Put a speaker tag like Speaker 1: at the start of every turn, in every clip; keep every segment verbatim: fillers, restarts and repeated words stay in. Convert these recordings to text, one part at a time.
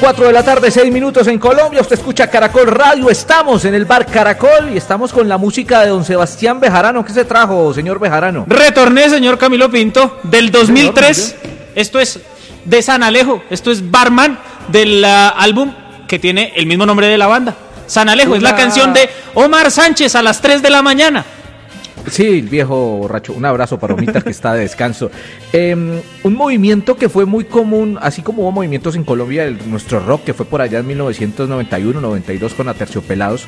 Speaker 1: cuatro de la tarde, seis minutos en Colombia. Usted escucha Caracol Radio. Estamos en el bar Caracol y estamos con la música de don Sebastián Bejarano. ¿Qué se trajo, señor Bejarano?
Speaker 2: Retorné, señor Camilo Pinto, del dos mil tres. Esto es de San Alejo. Esto es Barman, del uh, álbum que tiene el mismo nombre de la banda. San Alejo, Una... es la canción de Omar Sánchez a las tres de la mañana.
Speaker 1: Sí, el viejo borracho. Un abrazo para Omita, que está de descanso. Eh, un movimiento que fue muy común, así como hubo movimientos en Colombia, el, nuestro rock, que fue por allá en mil novecientos noventa y uno, noventa y dos con Aterciopelados,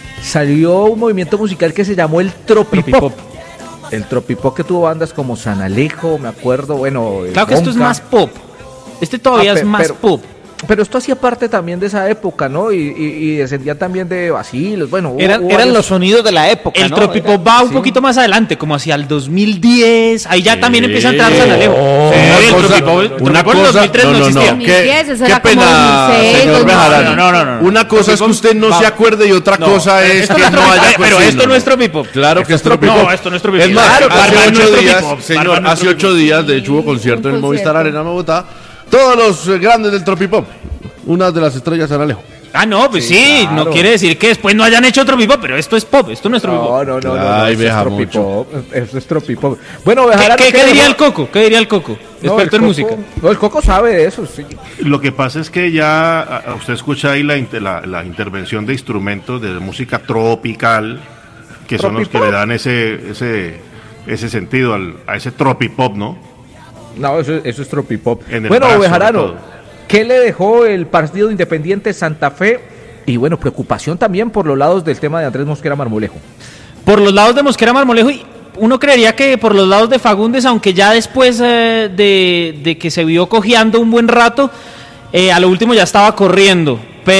Speaker 1: salió un movimiento musical que se llamó el Tropipop. El Tropipop, que tuvo bandas como San Alejo, me acuerdo, bueno...
Speaker 2: Claro que Bonca. Esto es más pop. Este todavía ah, es más
Speaker 1: pero,
Speaker 2: pop.
Speaker 1: Pero esto hacía parte también de esa época, ¿no? Y, y, y descendía también de vacilos, bueno...
Speaker 3: Eran,
Speaker 1: hubo
Speaker 3: eran
Speaker 1: varios...
Speaker 3: los sonidos de la época,
Speaker 2: El
Speaker 3: ¿no?
Speaker 2: Tropipop va un sí. poquito más adelante, como hacia el dos mil diez, ahí ya sí. también empieza a entrar San Alejo.
Speaker 4: Oh, sí,
Speaker 2: el
Speaker 4: cosa,
Speaker 2: Tropipop, el
Speaker 4: una
Speaker 2: Tropipop
Speaker 4: cosa,
Speaker 2: dos mil tres no, no, no existía.
Speaker 4: No, qué, qué pena, señor Bejarano. No, no, no, no. Una cosa es que usted no se acuerde y otra cosa es que no haya...
Speaker 2: Pero esto no es Tropipop.
Speaker 4: Claro que es Tropipop.
Speaker 2: No, esto no es Tropipop.
Speaker 4: Es más, hace ocho días, señor, hace ocho días, de hecho hubo concierto en el Movistar Arena Bogotá, todos los grandes del Tropipop. Una de las estrellas San Alejo.
Speaker 2: Ah, no, pues sí, sí claro. No quiere decir que después no hayan hecho Tropipop, pero esto es pop, esto no es Tropipop.
Speaker 1: No, no, no, no,
Speaker 4: Ay,
Speaker 1: no,
Speaker 4: no,
Speaker 1: no
Speaker 4: mucho.
Speaker 1: Esto es Tropipop. Bueno, Bejarano,
Speaker 2: ¿Qué, qué, ¿qué diría el Coco? ¿Qué diría el Coco?
Speaker 1: No,
Speaker 2: experto
Speaker 1: el
Speaker 2: en música.
Speaker 1: No, el Coco sabe de eso, sí.
Speaker 5: Lo que pasa es que ya usted escucha ahí la, la, la intervención de instrumentos de música tropical, que Tropipop. Son los que le dan ese ese ese sentido al, a ese Tropipop, ¿no?
Speaker 1: No, eso, eso es Tropipop. Bueno, Bejarano, ¿qué le dejó el partido de Independiente Santa Fe? Y bueno, preocupación también por los lados del tema de Andrés Mosquera Marmolejo.
Speaker 2: Por los lados de Mosquera Marmolejo, y uno creería que por los lados de Fagundes, aunque ya después eh, de, de que se vio cojeando un buen rato, eh, a lo último ya estaba corriendo.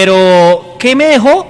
Speaker 2: Pero, ¿qué me dejó?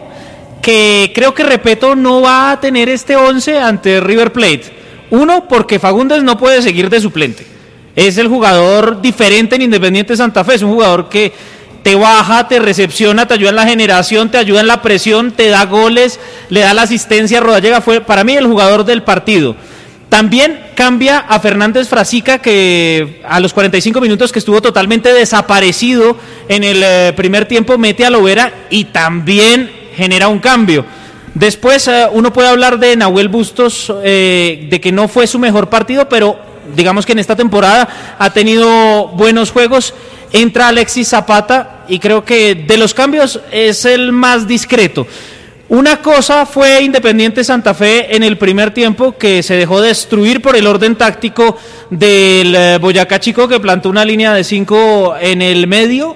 Speaker 2: Que creo que Repeto no va a tener este once ante River Plate. Uno, porque Fagundes no puede seguir de suplente. Es el jugador diferente en Independiente Santa Fe, es un jugador que te baja, te recepciona, te ayuda en la generación, te ayuda en la presión, te da goles, le da la asistencia. Rodallega fue para mí el jugador del partido. También cambia a Fernández Frasica, que a los cuarenta y cinco minutos que estuvo totalmente desaparecido en el eh, primer tiempo, mete a Lovera y también genera un cambio. Después eh, uno puede hablar de Nahuel Bustos, eh, de que no fue su mejor partido, pero digamos que en esta temporada ha tenido buenos juegos. Entra Alexis Zapata y creo que de los cambios es el más discreto. Una cosa fue Independiente Santa Fe en el primer tiempo, que se dejó destruir por el orden táctico del eh, Boyacá Chico, que plantó una línea de cinco en el medio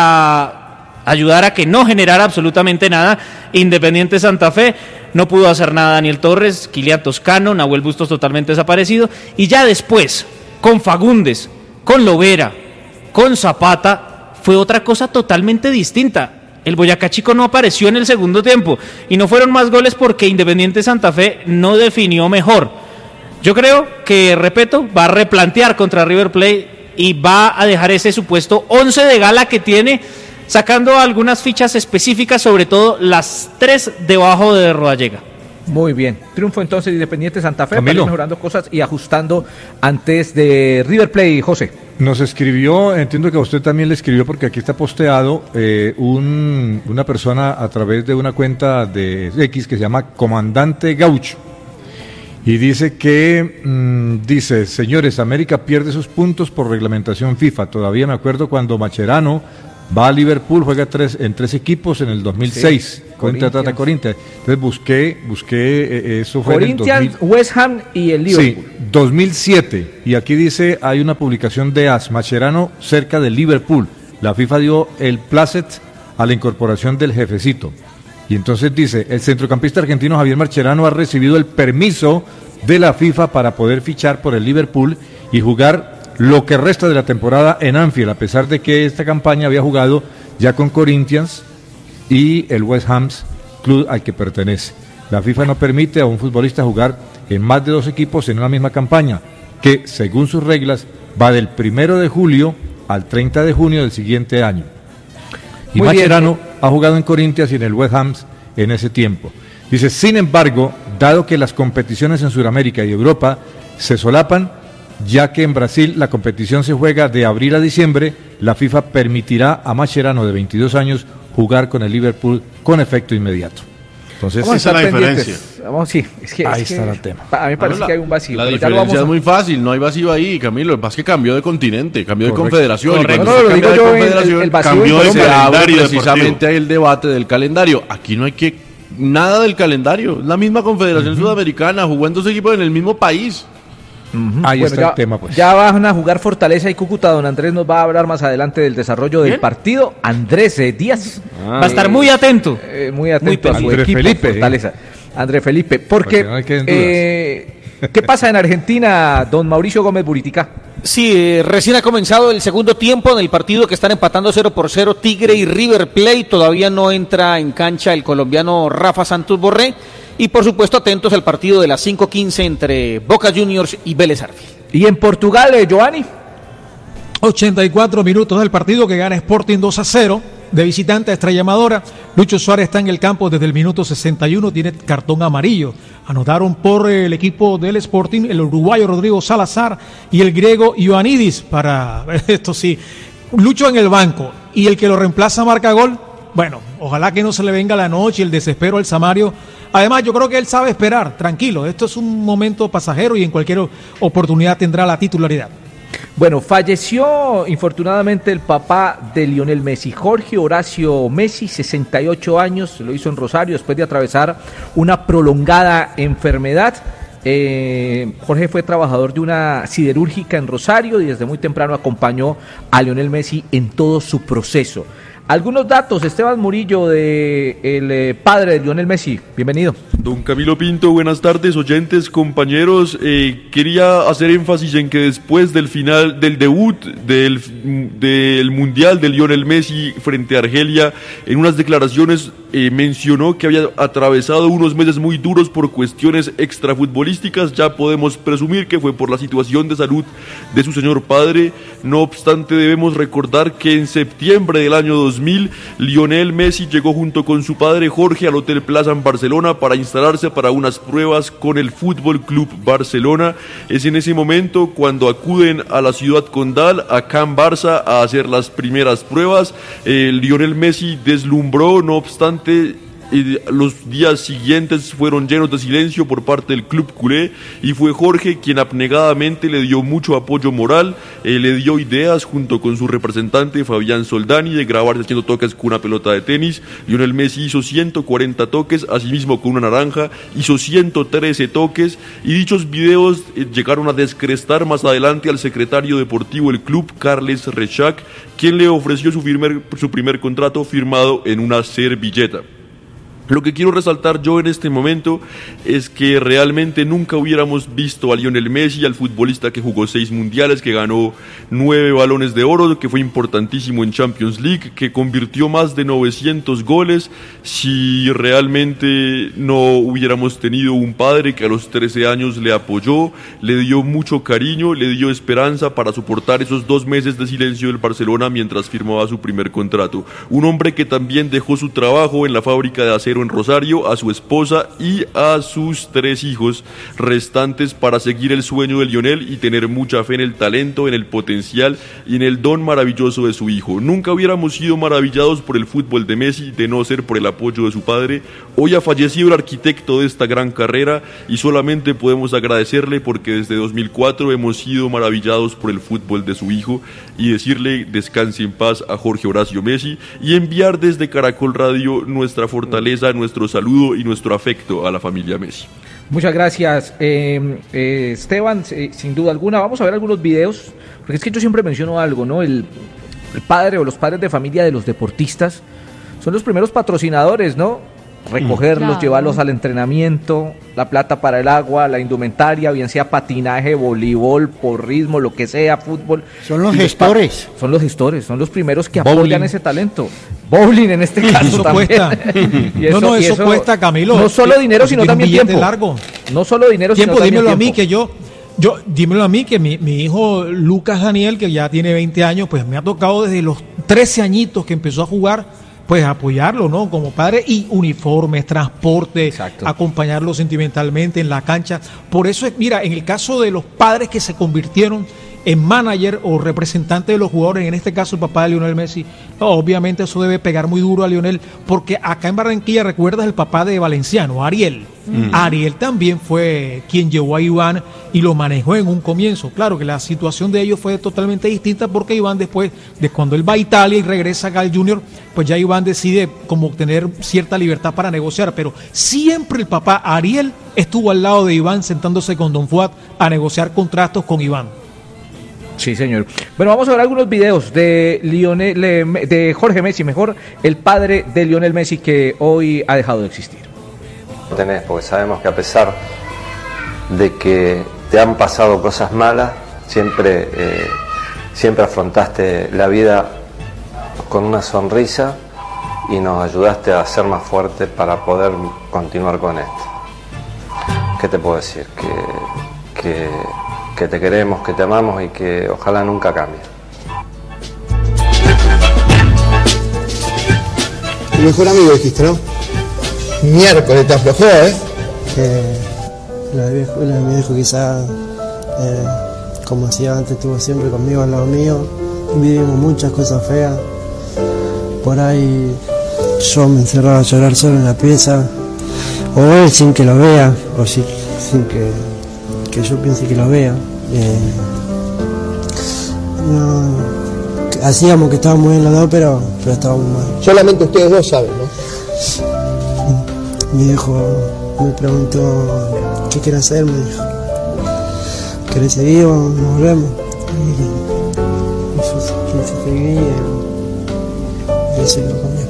Speaker 2: para ayudar a que no generara absolutamente nada. Independiente Santa Fe no pudo hacer nada. Daniel Torres, Kilian Toscano, Nahuel Bustos totalmente desaparecido. Y ya después, con Fagundes, con Lovera, con Zapata, fue otra cosa totalmente distinta. El Boyacá Chico no apareció en el segundo tiempo y no fueron más goles porque Independiente Santa Fe no definió mejor. Yo creo que, repito, va a replantear contra River Plate y va a dejar ese supuesto once de gala que tiene, sacando algunas fichas específicas, sobre todo las tres debajo de Rodallega.
Speaker 1: Muy bien, triunfo entonces de Independiente Santa Fe, para ir mejorando cosas y ajustando antes de River Plate. José.
Speaker 6: Nos escribió, entiendo que a usted también le escribió, porque aquí está posteado eh, un, una persona a través de una cuenta de X que se llama Comandante Gaucho, y dice que, mmm, dice, señores, América pierde sus puntos por reglamentación FIFA. Todavía me acuerdo cuando Macherano va a Liverpool, juega tres, en tres equipos en el dos mil seis, sí, contra Tata Corinthians. Entonces busqué, busqué eh, eso fue
Speaker 1: Corinthians,
Speaker 6: en el dos mil...
Speaker 1: West Ham y el Liverpool.
Speaker 6: Sí, dos mil siete. Y aquí dice, hay una publicación de A S, Mascherano cerca de Liverpool. La FIFA dio el placet a la incorporación del jefecito. Y entonces dice, el centrocampista argentino Javier Mascherano ha recibido el permiso de la FIFA para poder fichar por el Liverpool y jugar lo que resta de la temporada en Anfield, a pesar de que esta campaña había jugado ya con Corinthians y el West Ham, club al que pertenece. La FIFA no permite a un futbolista jugar en más de dos equipos en una misma campaña, que según sus reglas va del primero de julio al treinta de junio del siguiente año. Y Mascherano ha jugado en Corinthians y en el West Ham en ese tiempo. Dice, sin embargo, dado que las competiciones en Sudamérica y Europa se solapan, ya que en Brasil la competición se juega de abril a diciembre. La FIFA permitirá a Mascherano, de veintidós años, jugar con el Liverpool con efecto inmediato. Entonces,
Speaker 5: ¿cómo está la diferencia?
Speaker 1: Vamos, sí, es que,
Speaker 6: ahí
Speaker 1: es
Speaker 6: está
Speaker 1: que,
Speaker 6: el tema.
Speaker 1: A mí me parece
Speaker 4: la,
Speaker 1: que hay un vacío.
Speaker 4: La
Speaker 1: pero ya lo
Speaker 4: diferencia
Speaker 1: vamos a...
Speaker 4: es muy fácil, no hay vacío ahí, Camilo. Lo que pasa es que cambió de continente, cambió
Speaker 6: Correcto.
Speaker 4: de confederación.
Speaker 2: Correcto.
Speaker 4: Y
Speaker 1: No,
Speaker 4: cuando
Speaker 1: no,
Speaker 4: se
Speaker 1: lo
Speaker 4: cambia
Speaker 1: digo
Speaker 4: de
Speaker 1: yo, el-
Speaker 4: confederación,
Speaker 1: el vacío
Speaker 5: cambió
Speaker 1: en
Speaker 5: de
Speaker 4: se
Speaker 1: Colombia.
Speaker 4: abre
Speaker 5: calendario
Speaker 4: precisamente el debate del calendario. Aquí no hay que nada del calendario. Es la misma confederación sudamericana, jugó en dos equipos en el mismo país.
Speaker 1: Ujú.
Speaker 6: Ahí está
Speaker 1: ya,
Speaker 6: el tema, pues.
Speaker 1: Ya van a jugar Fortaleza y Cúcuta. Don Andrés nos va a hablar más adelante del desarrollo del
Speaker 5: ¿Quién?
Speaker 1: partido. Andrés eh, Díaz.
Speaker 2: Va a estar muy atento.
Speaker 1: Eh, muy atento a su
Speaker 6: Andrés
Speaker 1: equipo,
Speaker 6: Felipe,
Speaker 1: Fortaleza. Andrés Felipe. Porque,
Speaker 6: Porque no hay que en dudas.
Speaker 1: eh, ¿qué pasa en Argentina, don Mauricio Gómez Buritica?
Speaker 3: Sí, eh, recién ha comenzado el segundo tiempo en el partido que están empatando cero por cero Tigre y River Plate. Todavía no entra en cancha el colombiano Rafa Santos Borré. Y por supuesto atentos al partido de las cinco quince entre Boca Juniors y Vélez Sarsfield.
Speaker 1: Y en Portugal, eh, Giovanni.
Speaker 7: ochenta y cuatro minutos del partido que gana Sporting dos a cero. De visitante a Estrella Amadora. Lucho Suárez está en el campo desde el minuto sesenta y uno, tiene cartón amarillo. Anotaron por el equipo del Sporting el uruguayo Rodrigo Salazar y el griego Ioannidis. Para esto sí, Lucho en el banco y el que lo reemplaza marca gol. Bueno, ojalá que no se le venga la noche y el desespero al Samario. Además, yo creo que él sabe esperar, tranquilo. Esto es un momento pasajero y en cualquier oportunidad tendrá la titularidad.
Speaker 1: Bueno, falleció infortunadamente el papá de Lionel Messi, Jorge Horacio Messi, sesenta y ocho años, lo hizo en Rosario después de atravesar una prolongada enfermedad. Eh, Jorge fue trabajador de una siderúrgica en Rosario y desde muy temprano acompañó a Lionel Messi en todo su proceso. Algunos datos, Esteban Murillo, de el eh, padre de Lionel Messi, bienvenido.
Speaker 8: Don Camilo Pinto, buenas tardes, oyentes, compañeros. Eh, quería hacer énfasis en que después del final del debut del, del Mundial de Lionel Messi frente a Argelia, en unas declaraciones eh, mencionó que había atravesado unos meses muy duros por cuestiones extrafutbolísticas. Ya podemos presumir que fue por la situación de salud de su señor padre. No obstante, debemos recordar que en septiembre del año dos mil, Lionel Messi llegó junto con su padre Jorge al Hotel Plaza en Barcelona para instalarse para unas pruebas con el Fútbol Club Barcelona. Es en ese momento cuando acuden a la ciudad condal, a Can Barça, a hacer las primeras pruebas. Eh, Lionel Messi deslumbró, no obstante, y los días siguientes fueron llenos de silencio por parte del club culé y fue Jorge quien abnegadamente le dio mucho apoyo moral, eh, le dio ideas junto con su representante Fabián Soldani de grabarse haciendo toques con una pelota de tenis. Lionel Messi hizo ciento cuarenta toques, asimismo con una naranja hizo ciento trece toques y dichos videos eh, llegaron a descrestar más adelante al secretario deportivo del club, Carles Rechac, quien le ofreció su primer, su primer contrato firmado en una servilleta. Lo que quiero resaltar yo en este momento es que realmente nunca hubiéramos visto a Lionel Messi, al futbolista que jugó seis mundiales, que ganó nueve balones de oro, que fue importantísimo en Champions League, que convirtió más de novecientos goles, si realmente no hubiéramos tenido un padre que a los trece años le apoyó, le dio mucho cariño, le dio esperanza para soportar esos dos meses de silencio del Barcelona mientras firmaba su primer contrato. Un hombre que también dejó su trabajo en la fábrica de acero en Rosario, a su esposa y a sus tres hijos restantes para seguir el sueño de Lionel y tener mucha fe en el talento, en el potencial y en el don maravilloso de su hijo. Nunca hubiéramos sido maravillados por el fútbol de Messi de no ser por el apoyo de su padre. Hoy ha fallecido el arquitecto de esta gran carrera y solamente podemos agradecerle porque desde dos mil cuatro hemos sido maravillados por el fútbol de su hijo y decirle descanse en paz a Jorge Horacio Messi y enviar desde Caracol Radio nuestra fortaleza, nuestro saludo y nuestro afecto a la familia Messi.
Speaker 1: Muchas gracias, eh, eh, Esteban, eh, sin duda alguna. Vamos a ver algunos videos, porque es que yo siempre menciono algo, ¿no? El, el padre o los padres de familia de los deportistas son los primeros patrocinadores, ¿no? Recogerlos,
Speaker 9: Claro.
Speaker 1: llevarlos al entrenamiento, la plata para el agua, la indumentaria, bien sea patinaje, voleibol, porrismo, lo que sea, fútbol.
Speaker 9: Son los
Speaker 1: Y
Speaker 9: gestores.
Speaker 1: pa- son los gestores, son los primeros que
Speaker 6: Bowling.
Speaker 1: apoyan ese talento. Bowling en este caso
Speaker 7: Eso
Speaker 1: también.
Speaker 7: cuesta.
Speaker 1: Y
Speaker 7: No, no, eso cuesta, Camilo.
Speaker 1: No solo dinero, sino
Speaker 7: Tiene un
Speaker 1: también
Speaker 7: billete
Speaker 1: tiempo.
Speaker 7: largo.
Speaker 1: No solo dinero,
Speaker 7: Tiempo,
Speaker 1: sino también
Speaker 7: dímelo a mí
Speaker 1: tiempo.
Speaker 7: que yo, yo, dímelo a mí que mi, mi hijo Lucas Daniel, que ya tiene veinte años, pues me ha tocado desde los trece añitos que empezó a jugar pues apoyarlo, ¿no? Como padre, y uniformes, transporte,
Speaker 1: Exacto.
Speaker 7: acompañarlo sentimentalmente en la cancha. Por eso, mira, en el caso de los padres que se convirtieron en manager o representante de los jugadores, en este caso el papá de Lionel Messi, no, obviamente eso debe pegar muy duro a Lionel, porque acá en Barranquilla, ¿recuerdas el papá de Valenciano, Ariel? Mm. Ariel también fue quien llevó a Iván y lo manejó en un comienzo. Claro que la situación de ellos fue totalmente distinta, porque Iván después, de cuando él va a Italia y regresa acá al Junior, pues ya Iván decide como tener cierta libertad para negociar, pero siempre el papá Ariel estuvo al lado de Iván, sentándose con Don Fuad a negociar contratos con Iván.
Speaker 1: Sí, señor. Bueno, vamos a ver algunos videos de Lionel, de Jorge Messi, mejor, el padre de Lionel Messi, que hoy ha dejado de existir.
Speaker 9: Tenés, porque sabemos que a pesar de que te han pasado cosas malas, siempre, eh, siempre afrontaste la vida con una sonrisa y nos ayudaste a ser más fuertes para poder continuar con esto. ¿Qué te puedo decir? Que... que que te queremos, que te amamos y que ojalá nunca cambie.
Speaker 10: Tu mejor amigo dijiste, ¿no? Miércoles te aflojó, ¿eh?
Speaker 11: Que la viejo, la mi viejo quizá, eh, como hacía antes, estuvo siempre conmigo al lado mío. Vivimos muchas cosas feas. Por ahí yo me encerraba a llorar solo en la pieza. O él sin que lo vea, o sin, sin que... que yo piense que lo vea. Eh, no, hacíamos que estábamos bien los dos, pero, pero estábamos mal.
Speaker 10: Solamente ustedes dos saben, ¿no?
Speaker 11: Mi viejo me preguntó qué quiere hacer, me dijo. ¿Querés seguir o nos volvemos? Y, y yo quise seguir y él siguió conmigo.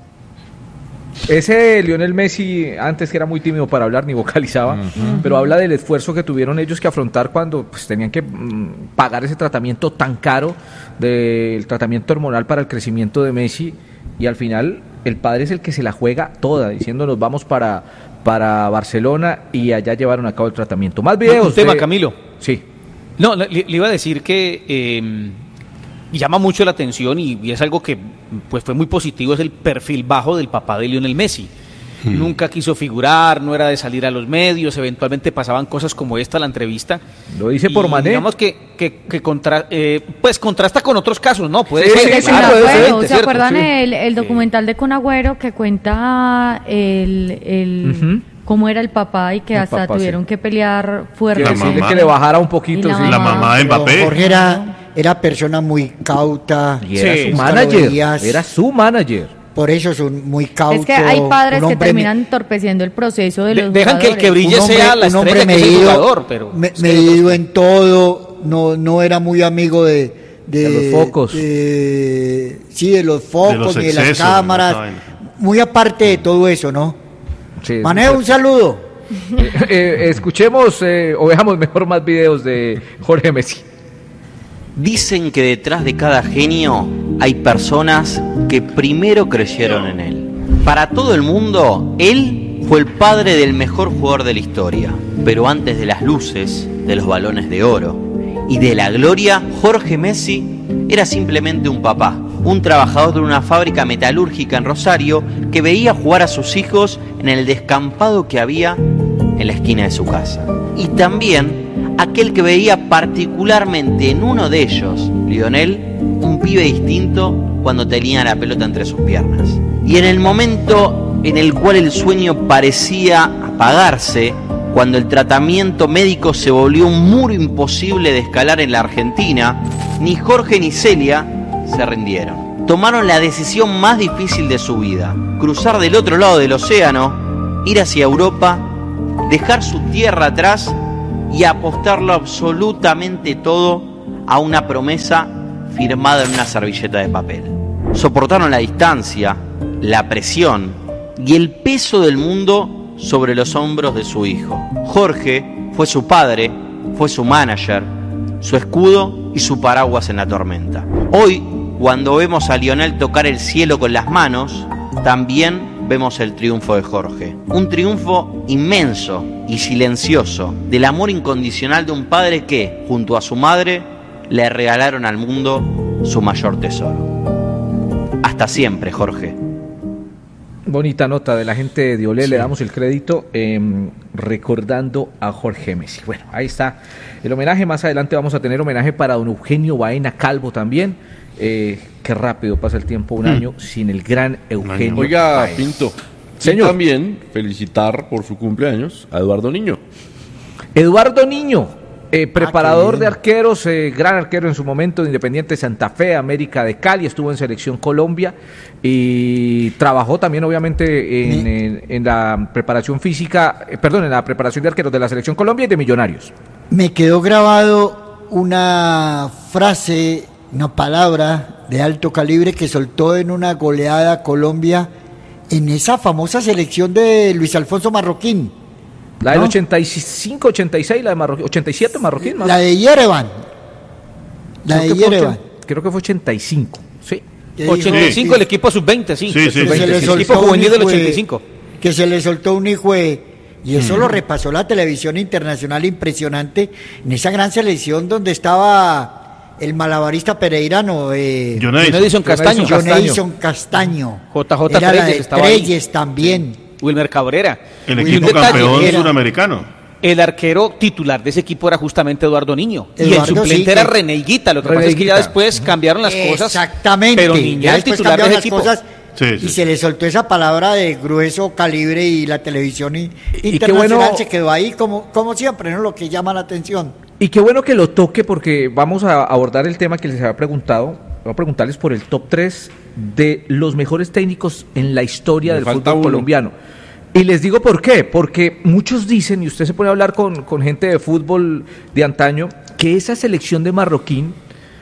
Speaker 1: Ese Lionel Messi, antes que era muy tímido para hablar, ni vocalizaba, uh-huh. pero habla del esfuerzo que tuvieron ellos que afrontar cuando pues, tenían que mm, pagar ese tratamiento tan caro, del tratamiento hormonal para el crecimiento de Messi, y al final el padre es el que se la juega toda, diciéndonos vamos para, para Barcelona, y allá llevaron a cabo el tratamiento. Más videos.
Speaker 3: Un tema,
Speaker 1: de...
Speaker 3: Camilo.
Speaker 1: Sí.
Speaker 3: No, le, le iba a decir que... Eh, llama mucho la atención y, y es algo que pues fue muy positivo, es el perfil bajo del papá de Lionel Messi. Hmm. Nunca quiso figurar, no era de salir a los medios, eventualmente pasaban cosas como esta, la entrevista.
Speaker 1: Lo dice por Mané.
Speaker 3: Digamos que, que, que contra, eh, pues contrasta con otros casos, ¿no? Puede
Speaker 12: sí,
Speaker 3: ser.
Speaker 12: Sí, sí, claro, puede ser, ¿se acuerdan sí. el, el documental de Kun Agüero que cuenta el... el uh-huh. cómo era el papá y que el hasta papá, tuvieron sí. que pelear fuerte?
Speaker 1: Que decirle que le bajara un poquito.
Speaker 5: La,
Speaker 1: sí.
Speaker 5: mamá, la mamá de Mbappé.
Speaker 13: Jorge era, era persona muy cauta.
Speaker 1: Y era sí. su manager. Era su manager.
Speaker 13: Por eso son muy cautos.
Speaker 12: Es que hay padres que terminan me... entorpeciendo el proceso de los
Speaker 3: Dejan
Speaker 12: jugadores.
Speaker 3: que el que brille hombre, sea la
Speaker 13: un hombre
Speaker 3: estrella medido, que es el jugador, pero
Speaker 13: me, medido en todo, no, no era muy amigo de... De,
Speaker 1: de los focos.
Speaker 13: De, sí, de los focos, de, los excesos, de las cámaras. Muy aparte de todo eso, ¿no?
Speaker 1: Sí,
Speaker 13: Manejo, un saludo.
Speaker 1: Eh, eh, escuchemos eh, o veamos mejor más videos de Jorge Messi.
Speaker 14: Dicen que detrás de cada genio hay personas que primero creyeron en él. Para todo el mundo, él fue el padre del mejor jugador de la historia. Pero antes de las luces, de los balones de oro y de la gloria, Jorge Messi era simplemente un papá, un trabajador de una fábrica metalúrgica en Rosario que veía jugar a sus hijos en el descampado que había en la esquina de su casa. Y también aquel que veía particularmente en uno de ellos, Lionel, un pibe distinto cuando tenía la pelota entre sus piernas. Y en el momento en el cual el sueño parecía apagarse, cuando el tratamiento médico se volvió un muro imposible de escalar en la Argentina, ni Jorge ni Celia se rindieron. Tomaron la decisión más difícil de su vida: cruzar del otro lado del océano, ir hacia Europa, dejar su tierra atrás y apostarlo absolutamente todo a una promesa firmada en una servilleta de papel. Soportaron la distancia, la presión y el peso del mundo sobre los hombros de su hijo. Jorge fue su padre, fue su manager, su escudo y su paraguas en la tormenta. Hoy, cuando vemos a Lionel tocar el cielo con las manos, también vemos el triunfo de Jorge. Un triunfo inmenso y silencioso del amor incondicional de un padre que, junto a su madre, le regalaron al mundo su mayor tesoro. Hasta siempre, Jorge.
Speaker 1: Bonita nota de la gente de Olé, sí. Le damos el crédito eh, recordando a Jorge Messi. Bueno, ahí está el homenaje. Más adelante vamos a tener homenaje para don Eugenio Baena Calvo también. Eh, qué rápido pasa el tiempo, un mm. año sin el gran Eugenio.
Speaker 4: Oiga,
Speaker 1: Baena.
Speaker 4: Pinto,
Speaker 1: señor.
Speaker 4: Y también felicitar por su cumpleaños a Eduardo Niño.
Speaker 1: Eduardo Niño, eh, preparador
Speaker 13: ah,
Speaker 1: de arqueros, eh, gran arquero en su momento de Independiente Santa Fe, América de Cali, estuvo en Selección Colombia y trabajó también obviamente en, en, en la preparación física, eh, perdón, en la preparación de arqueros de la Selección Colombia y de Millonarios.
Speaker 13: Me quedó grabado una frase, una palabra de alto calibre que soltó en una goleada a Colombia en esa famosa selección de Luis Alfonso Marroquín.
Speaker 1: La del ¿no? ochenta y cinco, ochenta y seis, la de Marroquín, ochenta y siete Marroquín. Más.
Speaker 13: La de Yerevan. La
Speaker 1: creo
Speaker 13: de Yerevan.
Speaker 1: Creo que fue ochenta y cinco, sí.
Speaker 3: ochenta y cinco, sí. El equipo sub veinte, sí.
Speaker 5: Sí, sí,
Speaker 3: sí,
Speaker 5: sí,
Speaker 3: el
Speaker 5: sí,
Speaker 3: equipo juvenil del ochenta y cinco.
Speaker 13: Que se le soltó un hijo de... Y eso mm. lo repasó la televisión internacional, impresionante, en esa gran selección donde estaba el malabarista pereirano, eh,
Speaker 3: John Edison Castaño.
Speaker 13: John Edison Castaño.
Speaker 3: J J
Speaker 13: Era
Speaker 3: Treyes
Speaker 13: la de
Speaker 3: estaba
Speaker 13: Treyes
Speaker 3: ahí.
Speaker 13: también.
Speaker 3: Sí. Wilmer Cabrera.
Speaker 5: El equipo campeón era, suramericano.
Speaker 3: El arquero titular de ese equipo era justamente Eduardo Niño.
Speaker 13: Eduardo,
Speaker 3: y el suplente
Speaker 13: sí,
Speaker 3: era René Higuita. Lo que pasa es que ya después cambiaron las cosas.
Speaker 13: Exactamente.
Speaker 3: Pero Niño
Speaker 13: ya
Speaker 3: era el titular de ese
Speaker 13: las
Speaker 3: equipo.
Speaker 13: Cosas,
Speaker 5: sí,
Speaker 13: y
Speaker 5: sí.
Speaker 13: se le soltó esa palabra de grueso calibre y la televisión y,
Speaker 1: y
Speaker 13: internacional
Speaker 1: bueno,
Speaker 13: se quedó ahí como, como siempre, ¿no? Lo que llama la atención.
Speaker 1: Y qué bueno que lo toque porque vamos a abordar el tema que les había preguntado. Voy a preguntarles por el top tres de los mejores técnicos en la historia
Speaker 4: Me
Speaker 1: del
Speaker 4: falta
Speaker 1: fútbol
Speaker 4: uno.
Speaker 1: colombiano. Y les digo por qué, porque muchos dicen, y usted se pone a hablar con, con gente de fútbol de antaño, que esa selección de Marroquín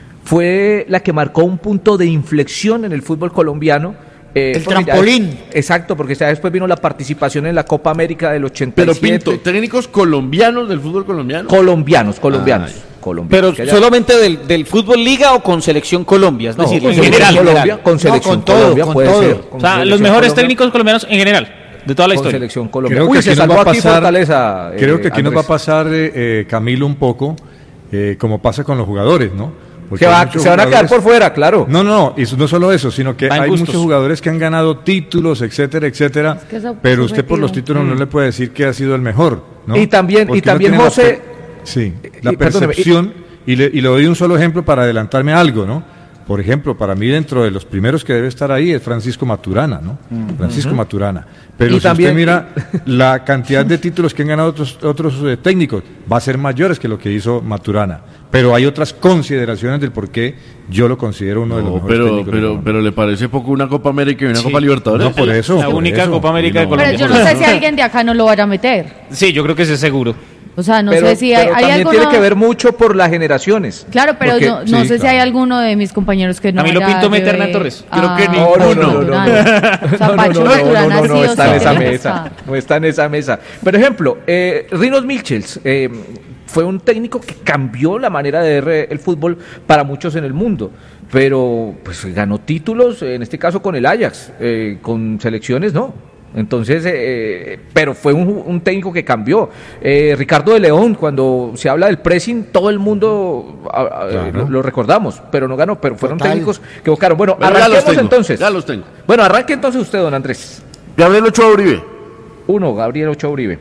Speaker 1: fue la que marcó un punto de inflexión en el fútbol colombiano. Eh,
Speaker 13: el trampolín.
Speaker 1: Ya, exacto, porque ya después vino la participación en la Copa América del ochenta y siete.
Speaker 4: Pero Pinto, técnicos colombianos del fútbol colombiano.
Speaker 1: Colombianos, colombianos.
Speaker 4: Ay.
Speaker 1: colombianos
Speaker 3: Pero solamente del, del fútbol liga o con selección Colombia, es
Speaker 1: no,
Speaker 3: decir,
Speaker 1: con
Speaker 3: en general.
Speaker 1: Colombia, con selección
Speaker 13: no, con
Speaker 1: Colombia
Speaker 13: todo,
Speaker 1: puede
Speaker 13: con
Speaker 1: ser.
Speaker 13: todo.
Speaker 1: Con
Speaker 2: o sea, los mejores
Speaker 1: Colombia,
Speaker 2: técnicos colombianos en general, de toda la
Speaker 1: con
Speaker 2: historia.
Speaker 1: selección Colombia.
Speaker 6: Creo
Speaker 1: Uy,
Speaker 6: que
Speaker 1: se
Speaker 6: aquí
Speaker 1: salvó
Speaker 6: nos va a
Speaker 1: aquí
Speaker 6: pasar,
Speaker 1: Fortaleza.
Speaker 6: Creo
Speaker 1: eh,
Speaker 6: que aquí
Speaker 1: Andrés.
Speaker 6: nos va a pasar, eh, eh, Camilo, un poco, eh, como pasa con los jugadores, ¿no?
Speaker 1: Que va, se van a quedar por fuera, claro.
Speaker 6: No, no, y no solo eso, sino que
Speaker 3: Van
Speaker 6: hay
Speaker 3: gustos.
Speaker 6: muchos jugadores que han ganado títulos, etcétera, etcétera,
Speaker 12: Es que eso
Speaker 6: pero
Speaker 12: es
Speaker 6: usted por los títulos
Speaker 1: Mm.
Speaker 6: no le puede decir que ha sido el mejor, ¿no?
Speaker 1: Y también,
Speaker 6: Porque
Speaker 1: y también
Speaker 6: uno tiene
Speaker 1: José...
Speaker 6: la per- sí, la
Speaker 1: y- perdóneme,
Speaker 6: percepción, y, le, y le doy un solo ejemplo para adelantarme a algo, ¿no? Por ejemplo, para mí dentro de los primeros que debe estar ahí es Francisco Maturana, ¿no?
Speaker 1: Mm.
Speaker 6: Francisco
Speaker 1: Ujú.
Speaker 6: Maturana. Pero
Speaker 1: Y
Speaker 6: si
Speaker 1: también-
Speaker 6: usted mira la cantidad de títulos que han ganado otros, otros eh, técnicos, va a ser mayores que lo que hizo Maturana. Pero hay otras consideraciones del por qué yo lo considero uno de los
Speaker 4: No,
Speaker 6: mejores
Speaker 4: pero,
Speaker 6: técnicos del
Speaker 4: pero,
Speaker 6: mundo.
Speaker 4: pero ¿le parece poco una Copa América y una
Speaker 3: Sí.
Speaker 4: Copa Libertadores?
Speaker 6: No, por eso.
Speaker 2: La
Speaker 6: por
Speaker 2: única
Speaker 6: eso.
Speaker 2: Copa América de
Speaker 4: No.
Speaker 2: Colombia.
Speaker 12: Pero yo no sé si alguien de acá no lo vaya a meter.
Speaker 2: Sí, yo creo que sí es seguro.
Speaker 12: O sea, no
Speaker 1: pero,
Speaker 12: sé si hay,
Speaker 1: pero
Speaker 12: hay
Speaker 1: también
Speaker 12: alguno...
Speaker 1: tiene que ver mucho por las generaciones.
Speaker 12: Claro, pero
Speaker 1: Porque-
Speaker 12: no, no
Speaker 1: sí,
Speaker 12: sé si
Speaker 1: claro.
Speaker 12: hay alguno de mis compañeros que no
Speaker 2: A mí lo
Speaker 12: haya
Speaker 2: pinto meter
Speaker 12: lleve
Speaker 2: Hernán Torres.
Speaker 4: Creo que
Speaker 12: a-
Speaker 4: ninguno.
Speaker 1: No, no, no, no, no.
Speaker 12: Maturana. O sea,
Speaker 1: No, no,
Speaker 12: Pacho
Speaker 1: no, no,
Speaker 12: Maturana
Speaker 1: no,
Speaker 12: sí
Speaker 1: no,
Speaker 12: o
Speaker 1: está
Speaker 12: sí
Speaker 1: en esa
Speaker 12: tiene que
Speaker 1: mesa,
Speaker 12: estar.
Speaker 1: no está en esa mesa. Por ejemplo, eh, Rinos Michels eh, fue un técnico que cambió la manera de ver el fútbol para muchos en el mundo, pero pues ganó títulos, en este caso con el Ajax, eh, con selecciones no. Entonces, eh, pero fue un, un técnico que cambió. Eh, Ricardo de León, cuando se habla del pressing, todo el mundo a, a,
Speaker 6: Claro.
Speaker 1: lo, lo recordamos, pero no ganó, pero fueron
Speaker 13: Total.
Speaker 1: técnicos que buscaron. Bueno,
Speaker 4: Pero ya los
Speaker 1: arranquemos
Speaker 4: tengo,
Speaker 1: entonces.
Speaker 4: ya los tengo.
Speaker 1: Bueno, arranque entonces usted, don Andrés.
Speaker 4: Gabriel Ochoa Uribe,
Speaker 1: Uno, Gabriel Ochoa Uribe.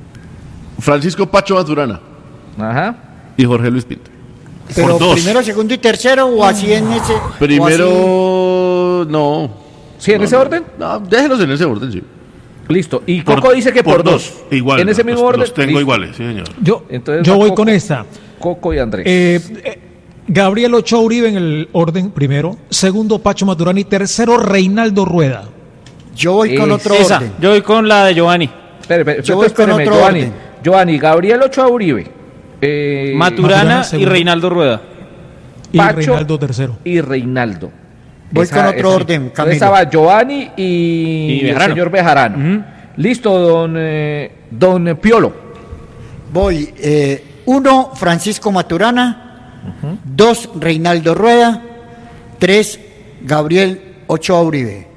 Speaker 4: Francisco Pacho Maturana
Speaker 1: Ajá.
Speaker 4: y Jorge Luis Pinto.
Speaker 13: Pero
Speaker 5: Por dos.
Speaker 13: primero, segundo y tercero o así en ese. o así-
Speaker 4: Primero, no.
Speaker 1: ¿Sí, en
Speaker 4: No,
Speaker 1: ese
Speaker 4: no.
Speaker 1: orden?
Speaker 4: No, déjelos en ese orden, sí.
Speaker 1: Listo. Y
Speaker 5: Por-
Speaker 1: Coco dice que por, dos.
Speaker 5: Igual.
Speaker 1: En ese
Speaker 5: los-
Speaker 1: mismo
Speaker 5: los,
Speaker 1: orden.
Speaker 5: Los tengo
Speaker 1: Listo.
Speaker 5: iguales, sí, señor.
Speaker 7: Yo,
Speaker 1: Entonces
Speaker 7: yo
Speaker 1: va
Speaker 7: voy
Speaker 1: Coco.
Speaker 7: con esta.
Speaker 1: Coco y Andrés.
Speaker 7: Eh, eh, Gabriel Ochoa Uribe en el orden primero, segundo Pacho Maturana y tercero Reinaldo Rueda.
Speaker 13: Yo voy con
Speaker 1: Es-
Speaker 13: otro
Speaker 2: Esa,
Speaker 13: orden.
Speaker 2: yo voy con la de Giovanni.
Speaker 1: Espere, espere,
Speaker 13: yo voy con
Speaker 1: espéreme,
Speaker 13: otro
Speaker 1: Giovanni.
Speaker 13: orden.
Speaker 1: Giovanni, Gabriel Ochoa Uribe. Eh,
Speaker 2: Maturana,
Speaker 7: Maturana,
Speaker 2: y
Speaker 7: segundo.
Speaker 2: Reinaldo Rueda.
Speaker 7: Y
Speaker 1: Pacho
Speaker 7: Reinaldo tercero.
Speaker 1: y Reinaldo.
Speaker 13: Voy con otro orden, Camilo.
Speaker 1: Estaba Giovanni y,
Speaker 2: Y
Speaker 1: el
Speaker 2: Bejarano.
Speaker 1: señor Bejarano.
Speaker 2: Ujú.
Speaker 1: Listo, don, eh, don Piolo.
Speaker 13: Voy, eh, uno, Francisco Maturana, dos, Reinaldo Rueda, tres, Gabriel Ochoa Uribe.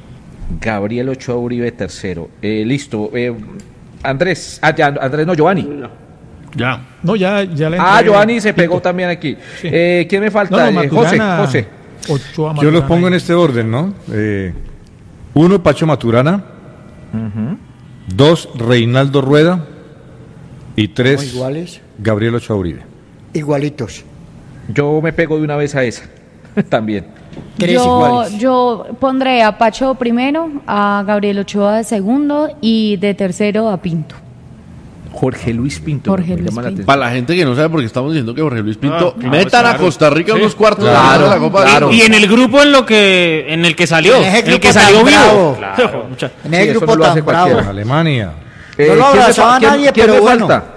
Speaker 1: Gabriel Ochoa Uribe tercero. Eh, listo. Eh, Andrés. Ah, ya, Andrés no, Giovanni.
Speaker 5: Ya.
Speaker 7: No, ya, ya le
Speaker 1: Ah,
Speaker 7: entregué.
Speaker 1: Giovanni se pegó
Speaker 7: Quinto.
Speaker 1: también aquí.
Speaker 7: Sí.
Speaker 1: Eh, ¿Quién me
Speaker 7: No,
Speaker 1: falta?
Speaker 7: no,
Speaker 1: Eh, José,
Speaker 7: Maturana,
Speaker 1: José.
Speaker 7: Ochoa,
Speaker 6: Yo los
Speaker 7: Maturana
Speaker 6: pongo en
Speaker 7: y-
Speaker 6: este orden, ¿no? Eh, Uno, Pacho Maturana.
Speaker 1: Uh-huh.
Speaker 6: Dos, Reinaldo Rueda. Y tres,
Speaker 13: iguales.
Speaker 6: Gabriel Ochoa Uribe.
Speaker 13: Igualitos.
Speaker 1: Yo me pego de una vez a esa, también.
Speaker 12: Yo, yo pondré a Pacho primero, a Gabriel Ochoa de segundo y de tercero a Pinto.
Speaker 1: Jorge Luis Pinto.
Speaker 12: Jorge Luis
Speaker 1: la
Speaker 12: Pinto.
Speaker 4: Para la gente que no sabe, porque estamos diciendo que Jorge Luis Pinto
Speaker 2: Ah,
Speaker 4: metan
Speaker 2: claro,
Speaker 4: a Costa Rica
Speaker 2: sí.
Speaker 4: en los cuartos
Speaker 1: Claro,
Speaker 4: de la Copa
Speaker 1: claro.
Speaker 4: del Mundo.
Speaker 2: Y en el grupo en lo que en el que salió,
Speaker 13: En ese
Speaker 2: en el que
Speaker 13: grupo
Speaker 2: salió
Speaker 13: tan
Speaker 2: vivo.
Speaker 13: bravo.
Speaker 2: Claro, mucha-
Speaker 13: En el
Speaker 1: Sí, eso
Speaker 13: grupo
Speaker 1: no lo hace
Speaker 13: tan bravo.
Speaker 1: cualquiera.
Speaker 6: Alemania.
Speaker 13: No lo
Speaker 1: ¿quién me
Speaker 13: abrazaba
Speaker 1: fa- quién-
Speaker 13: nadie,
Speaker 1: quién
Speaker 13: pero
Speaker 1: me
Speaker 13: bueno.
Speaker 1: falta?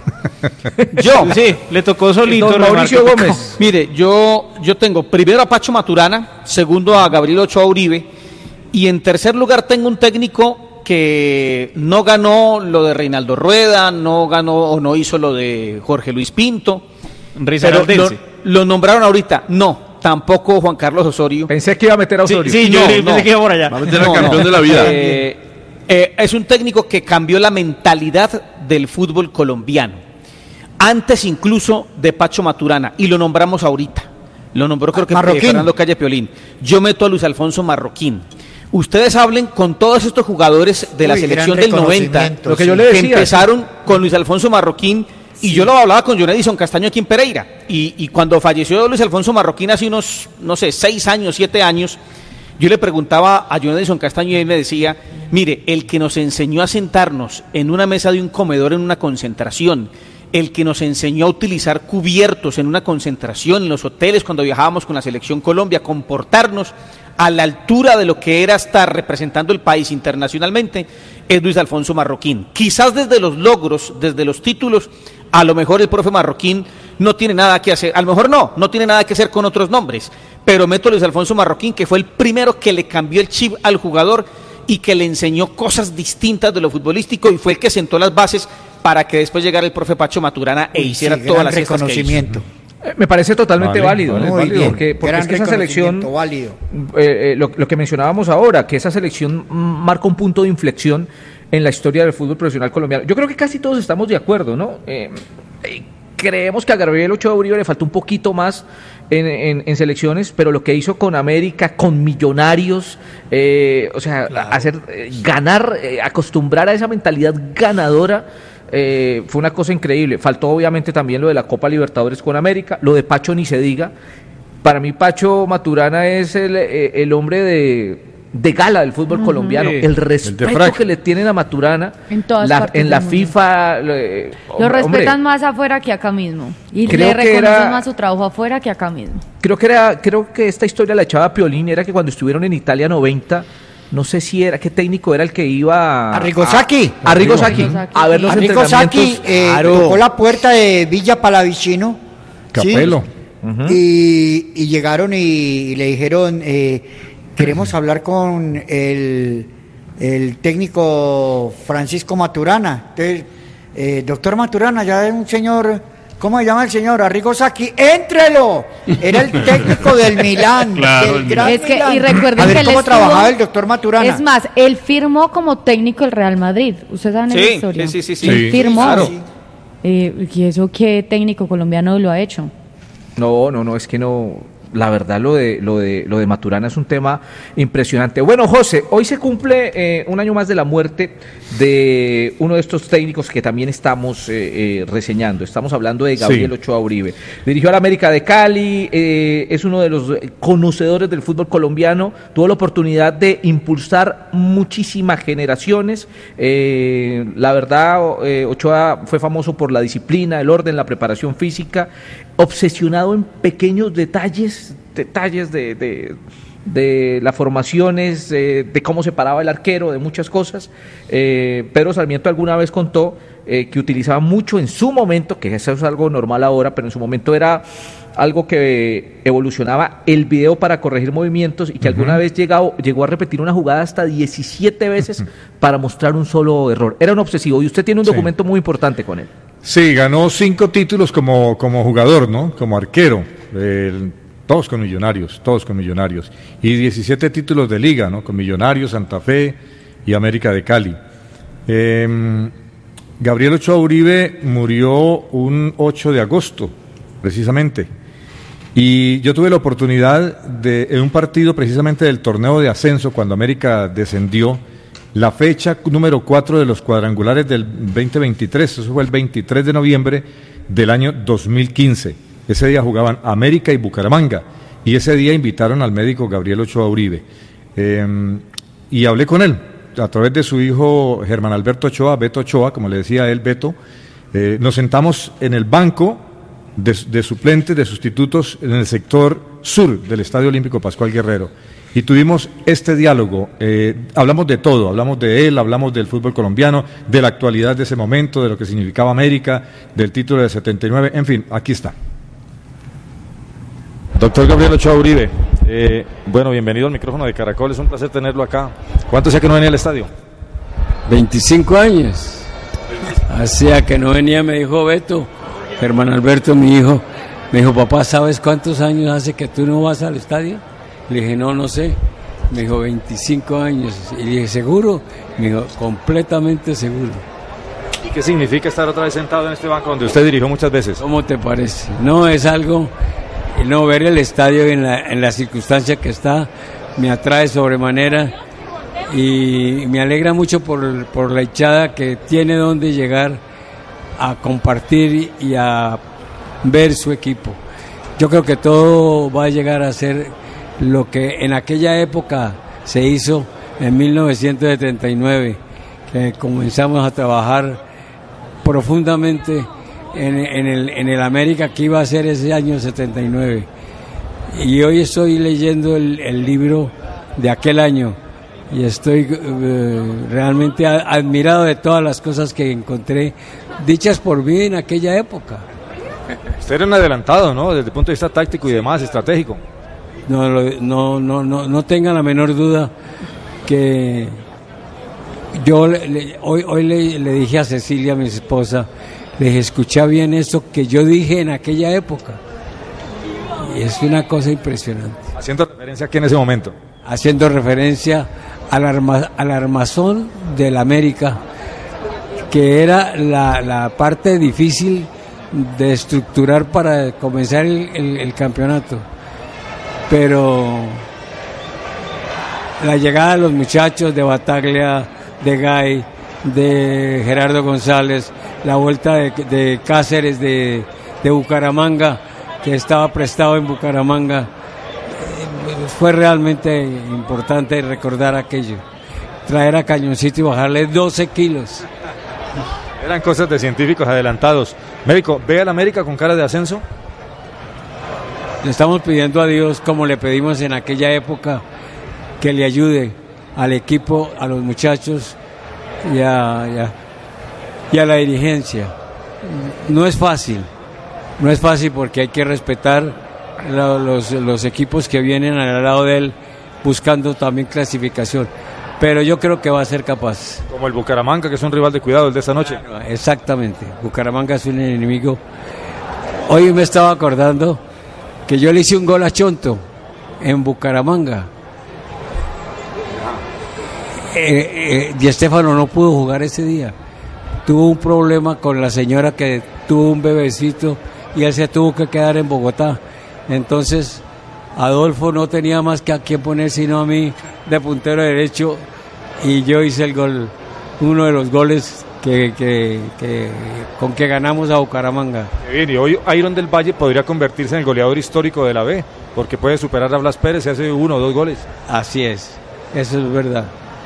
Speaker 3: Yo.
Speaker 2: Sí, le tocó solito.
Speaker 1: Don Mauricio
Speaker 2: Remarque.
Speaker 1: Gómez.
Speaker 3: Mire, yo, yo tengo primero a Pacho Maturana, segundo a Gabriel Ochoa Uribe, y en tercer lugar tengo un técnico que no ganó lo de Reinaldo Rueda, no ganó o no hizo lo de Jorge Luis Pinto, pero lo,
Speaker 2: Risaraldense.
Speaker 3: lo nombraron ahorita. No, tampoco Juan Carlos Osorio.
Speaker 1: Pensé que iba a meter a
Speaker 2: Sí,
Speaker 1: Osorio.
Speaker 2: sí, yo
Speaker 3: No,
Speaker 2: pensé
Speaker 3: no.
Speaker 2: que iba por allá.
Speaker 4: Va a meter al
Speaker 3: No,
Speaker 4: campeón
Speaker 3: no.
Speaker 4: de la vida.
Speaker 3: Eh, eh, es un técnico que cambió la mentalidad del fútbol colombiano. Antes incluso de Pacho Maturana, y lo nombramos ahorita. Lo nombró creo que
Speaker 13: Marroquín.
Speaker 3: Fernando Calle Piolín. Yo meto a Luis Alfonso Marroquín. Ustedes hablen con todos estos jugadores de la
Speaker 13: Uy,
Speaker 3: selección
Speaker 13: gran
Speaker 3: del noventa,
Speaker 13: reconocimiento,
Speaker 1: Lo que
Speaker 13: sí.
Speaker 1: yo le
Speaker 3: que
Speaker 1: decía.
Speaker 3: empezaron con Luis Alfonso Marroquín, y yo lo hablaba con John Edison Castaño aquí en Pereira, y, y cuando falleció Luis Alfonso Marroquín hace unos, no sé, seis años, siete años, yo le preguntaba a John Edison Castaño y él me decía, mire, el que nos enseñó a sentarnos en una mesa de un comedor en una concentración, el que nos enseñó a utilizar cubiertos en una concentración, en los hoteles cuando viajábamos con la Selección Colombia, comportarnos a la altura de lo que era estar representando el país internacionalmente, es Luis Alfonso Marroquín. Quizás desde los logros, desde los títulos, a lo mejor el profe Marroquín no tiene nada que hacer, a lo mejor no, no tiene nada que hacer con otros nombres, pero meto a Luis Alfonso Marroquín, que fue el primero que le cambió el chip al jugador y que le enseñó cosas distintas de lo futbolístico, y fue el que sentó las bases para que después llegara el profe Pacho Maturana e
Speaker 13: Uy,
Speaker 3: hiciera
Speaker 13: sí,
Speaker 3: todas
Speaker 13: gran
Speaker 3: las fiestas que hizo.
Speaker 13: reconocimiento.
Speaker 1: Eh, Me parece totalmente
Speaker 6: Vale,
Speaker 1: válido,
Speaker 6: vale.
Speaker 1: es
Speaker 13: Muy
Speaker 1: válido,
Speaker 13: bien.
Speaker 1: porque, porque
Speaker 13: Gran
Speaker 1: es que esa selección,
Speaker 13: reconocimiento, válido.
Speaker 1: eh, eh, lo, lo que mencionábamos ahora, que esa selección mm, marca un punto de inflexión en la historia del fútbol profesional colombiano. Yo creo que casi todos estamos de acuerdo, ¿no? Eh, eh, creemos que a Gabriel Ochoa Uribe le faltó un poquito más en, en, en selecciones, pero lo que hizo con América, con Millonarios, eh, o sea, hacer eh, ganar, eh, acostumbrar a esa mentalidad ganadora. Eh, fue una cosa increíble. Faltó obviamente también lo de la Copa Libertadores con América, lo de Pacho ni se diga. Para mí Pacho Maturana es el, eh, el hombre de, de gala del fútbol
Speaker 12: Ujú.
Speaker 1: colombiano,
Speaker 2: Sí.
Speaker 1: el respeto
Speaker 6: El de frac.
Speaker 1: que le tienen a Maturana
Speaker 12: En todas
Speaker 1: la,
Speaker 12: partes
Speaker 1: en la
Speaker 12: del mundo.
Speaker 1: FIFA. eh,
Speaker 12: Lo
Speaker 1: hombre,
Speaker 12: respetan más afuera que acá mismo. Y
Speaker 1: Creo
Speaker 12: le
Speaker 1: que
Speaker 12: reconocen
Speaker 1: era-
Speaker 12: más su trabajo afuera que acá mismo.
Speaker 1: Creo que era, creo que esta historia la echaba Piolín, era que cuando estuvieron en Italia noventa, no sé si era, qué técnico era el que iba
Speaker 13: Arrigo Sacchi.
Speaker 1: a, a Arrigo Sacchi,
Speaker 12: Arrigo
Speaker 1: a ver los
Speaker 13: Arrigo Sacchi
Speaker 1: entrenamientos.
Speaker 13: eh,
Speaker 1: Claro.
Speaker 13: tocó la puerta de Villa Palavicino. ¿sí?
Speaker 6: Capelo.
Speaker 13: y, y llegaron y, y le dijeron, eh, queremos hablar con el, el técnico Francisco Maturana. Entonces, eh, doctor Maturana, ya es un señor, ¿cómo se llama el señor? Arrigo Sacchi, ¡éntrelo! Era el técnico del Milán,
Speaker 5: Claro,
Speaker 13: del
Speaker 5: el
Speaker 13: gran
Speaker 12: Es que,
Speaker 13: Milán.
Speaker 12: y recuerden
Speaker 13: A ver
Speaker 12: que él
Speaker 13: cómo
Speaker 12: estuvo-
Speaker 13: trabajaba el doctor Maturana.
Speaker 12: Es más, él firmó como técnico el Real Madrid. ¿Ustedes saben
Speaker 3: Sí,
Speaker 12: esa historia?
Speaker 3: sí, sí, sí,
Speaker 12: Él
Speaker 6: sí.
Speaker 12: firmó.
Speaker 3: Claro.
Speaker 12: Eh, ¿Y eso qué técnico colombiano lo ha hecho?
Speaker 1: No, no, no, es que no. La verdad, lo de, lo de, lo de Maturana es un tema impresionante. Bueno, José, hoy se cumple eh, un año más de la muerte de uno de estos técnicos que también estamos eh, eh, reseñando. Estamos hablando de Gabriel
Speaker 6: Sí.
Speaker 1: Ochoa Uribe. Dirigió a la América de Cali, eh, es uno de los conocedores del fútbol colombiano. Tuvo la oportunidad de impulsar muchísimas generaciones. Eh, la verdad, eh, Ochoa fue famoso por la disciplina, el orden, la preparación física, obsesionado en pequeños detalles, detalles de, de, de las formaciones, eh, de cómo se paraba el arquero, de muchas cosas. Eh, Pedro Sarmiento alguna vez contó eh, que utilizaba mucho en su momento, que eso es algo normal ahora, pero en su momento era algo que evolucionaba, el video para corregir movimientos, y que
Speaker 6: Ujú.
Speaker 1: alguna vez llegado, llegó a repetir una jugada hasta diecisiete veces para mostrar un solo error. Era un obsesivo, y usted tiene un
Speaker 6: Sí.
Speaker 1: documento muy importante con él.
Speaker 6: Sí, ganó cinco títulos como, como jugador, ¿no? Como arquero. Eh, todos con Millonarios, todos con Millonarios. Y diecisiete títulos de liga, ¿no? Con Millonarios, Santa Fe y América de Cali. Eh, Gabriel Ochoa Uribe murió un ocho de agosto, precisamente. Y yo tuve la oportunidad de, en un partido precisamente del torneo de ascenso, cuando América descendió, la fecha número cuatro de los cuadrangulares del veinte veintitrés, eso fue el veintitrés de noviembre del año dos mil quince. Ese día jugaban América y Bucaramanga, y ese día invitaron al médico Gabriel Ochoa Uribe. Eh, y hablé con él, a través de su hijo Germán Alberto Ochoa, Beto Ochoa, como le decía él, Beto. Eh, nos sentamos en el banco de, de suplentes, de sustitutos, en el sector sur del Estadio Olímpico Pascual Guerrero. Y tuvimos este diálogo, eh, hablamos de todo, hablamos de él, hablamos del fútbol colombiano, de la actualidad de ese momento, de lo que significaba América, del título de setenta y nueve, en fin, aquí está.
Speaker 15: Doctor Gabriel Ochoa Uribe, eh, bueno, bienvenido al micrófono de Caracol, es un placer tenerlo acá. ¿Cuánto hacía que no venía al estadio?
Speaker 16: veinticinco años. Hacía que no venía, me dijo Beto, Germán Alberto, mi hijo, me dijo, papá, ¿sabes cuántos años hace que tú no vas al estadio? Le dije, no, no sé. Me dijo, veinticinco años. Y le dije, ¿seguro? Me dijo, completamente seguro.
Speaker 15: ¿Y qué significa estar otra vez sentado en este banco donde usted dirigió muchas veces?
Speaker 16: ¿Cómo te parece? No, es algo, no, ver el estadio en la, en la circunstancia que está, me atrae sobremanera y me alegra mucho por, por la hinchada que tiene donde llegar a compartir y a ver su equipo. Yo creo que todo va a llegar a ser lo que en aquella época se hizo en mil novecientos setenta y nueve, que comenzamos a trabajar profundamente en, en, el, en el América que iba a ser ese año setenta y nueve. Y hoy estoy leyendo el, el libro de aquel año y estoy eh, realmente admirado de todas las cosas que encontré dichas por mí en aquella época.
Speaker 15: Usted era un adelantado, ¿no? Desde el punto de vista táctico y demás, estratégico.
Speaker 16: No, no, no, no, no tenga la menor duda que yo le, le, hoy, hoy le, le dije a Cecilia, mi esposa, le dije, escucha bien esto que yo dije en aquella época. Y es una cosa impresionante.
Speaker 15: ¿Haciendo referencia aquí en ese momento?
Speaker 16: Haciendo referencia al, arma, al armazón del América, que era la, la parte difícil de estructurar para comenzar el, el, el campeonato. Pero la llegada de los muchachos de Bataglia, de Gay, de Gerardo González, la vuelta de, de Cáceres de, de Bucaramanga, que estaba prestado en Bucaramanga, fue realmente importante recordar aquello. Traer a Cañoncito y bajarle doce kilos.
Speaker 15: Eran cosas de científicos adelantados. Médico, ¿ve al América con cara de ascenso?
Speaker 16: Le estamos pidiendo a Dios, como le pedimos en aquella época, que le ayude al equipo, a los muchachos y a, y a, y a la dirigencia. No es fácil, no es fácil porque hay que respetar la, los, los equipos que vienen al lado de él buscando también clasificación. Pero yo creo que va a ser capaz.
Speaker 15: Como el Bucaramanga, que es un rival de cuidado el de esta noche.
Speaker 16: Exactamente, Bucaramanga es un enemigo. Hoy me estaba acordando que yo le hice un gol a Chonto en Bucaramanga. Eh, eh, Di Stéfano no pudo jugar ese día. Tuvo un problema con la señora que tuvo un bebecito y él se tuvo que quedar en Bogotá. Entonces Adolfo no tenía más que a quién poner sino a mí de puntero derecho y yo hice el gol, uno de los goles que, que, que con que ganamos a Bucaramanga.
Speaker 15: Bien, y hoy Iron del Valle podría convertirse en el goleador histórico de la B, porque puede superar a Blas Pérez y hace uno o dos goles.
Speaker 16: Así es, eso es verdad.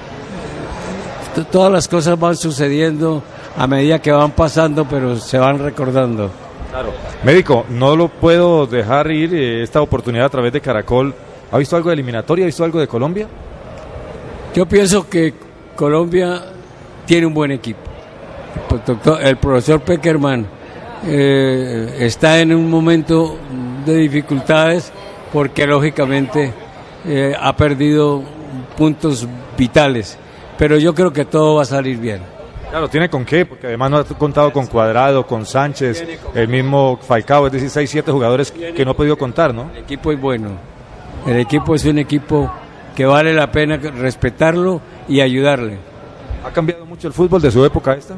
Speaker 16: Todas las cosas van sucediendo a medida que van pasando, pero se van recordando.
Speaker 15: Claro. Médico, no lo puedo dejar ir eh, esta oportunidad a través de Caracol. ¿Ha visto algo de eliminatoria? ¿Ha visto algo de Colombia?
Speaker 16: Yo pienso que Colombia tiene un buen equipo. El profesor Peckerman eh, está en un momento de dificultades porque lógicamente eh, ha perdido puntos vitales, pero yo creo que todo va a salir bien.
Speaker 15: Claro, tiene con qué, porque además no ha contado con Cuadrado, con Sánchez, el mismo Falcao, es decir, seis, siete jugadores que no ha podido contar, ¿no?
Speaker 16: El equipo es bueno, el equipo es un equipo que vale la pena respetarlo y ayudarle.
Speaker 15: ¿Ha cambiado mucho el fútbol de su época esta?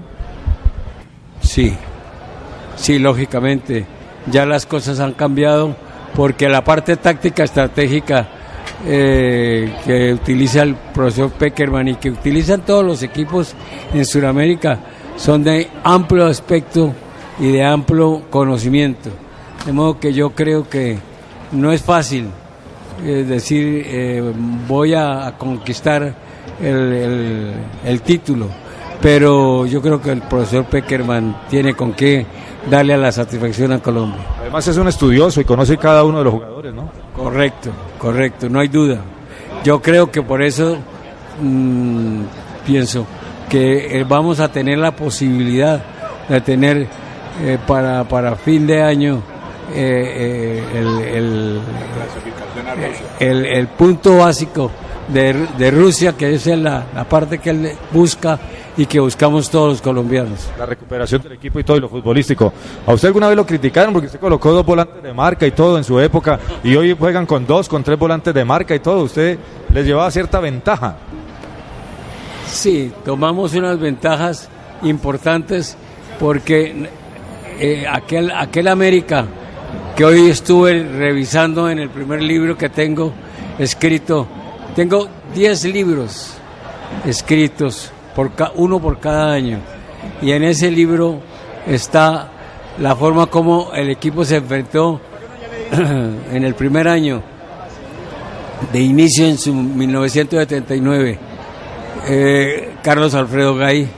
Speaker 16: Sí, sí, lógicamente, ya las cosas han cambiado porque la parte táctica estratégica eh, que utiliza el profesor Peckerman y que utilizan todos los equipos en Sudamérica son de amplio aspecto y de amplio conocimiento, de modo que yo creo que no es fácil eh, decir eh, voy a, a conquistar el, el, el título, pero yo creo que el profesor Peckerman tiene con qué darle a la satisfacción a Colombia.
Speaker 15: Además es un estudioso y conoce cada uno de los jugadores, ¿no?
Speaker 16: Correcto, correcto, no hay duda. Yo creo que por eso mmm, pienso que eh, vamos a tener la posibilidad de tener eh, para, para fin de año eh, eh, el, el, el, el punto básico de, de Rusia, que es la, la parte que él busca y que buscamos todos los colombianos.
Speaker 15: La recuperación del equipo y todo, y lo futbolístico. ¿A usted alguna vez lo criticaron porque usted colocó dos volantes de marca y todo en su época, y hoy juegan con dos, con tres volantes de marca y todo? ¿Usted les llevaba cierta ventaja?
Speaker 16: Sí, tomamos unas ventajas importantes porque eh, aquel, aquel América que hoy estuve revisando en el primer libro que tengo escrito, tengo diez libros escritos, por ca, uno por cada año, y en ese libro está la forma como el equipo se enfrentó en el primer año de inicio en su mil novecientos setenta y nueve. Eh, Carlos Alfredo Gay,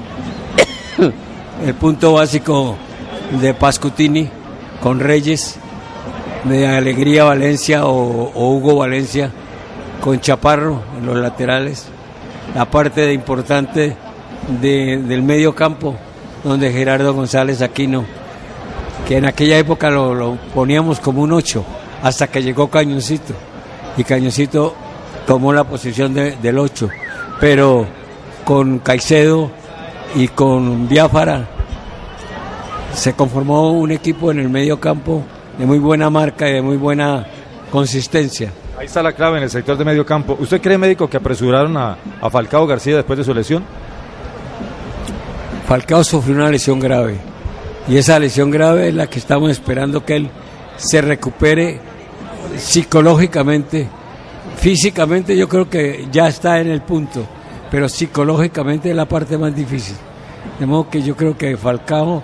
Speaker 16: el punto básico de Pascutini con Reyes, de Alegría Valencia o, o Hugo Valencia con Chaparro en los laterales, la parte de importante de, del medio campo donde Gerardo González Aquino, que en aquella época lo, lo poníamos como un ocho hasta que llegó Cañoncito y Cañoncito tomó la posición de, del ocho, pero con Caicedo y con Biafara se conformó un equipo en el medio campo de muy buena marca y de muy buena consistencia.
Speaker 15: Ahí está la clave en el sector de medio campo. ¿Usted cree, médico, que apresuraron a, a Falcao García después de su lesión?
Speaker 16: Falcao sufrió una lesión grave y esa lesión grave es la que estamos esperando que él se recupere psicológicamente. Físicamente yo creo que ya está en el punto, pero psicológicamente es la parte más difícil. De modo que yo creo que Falcao,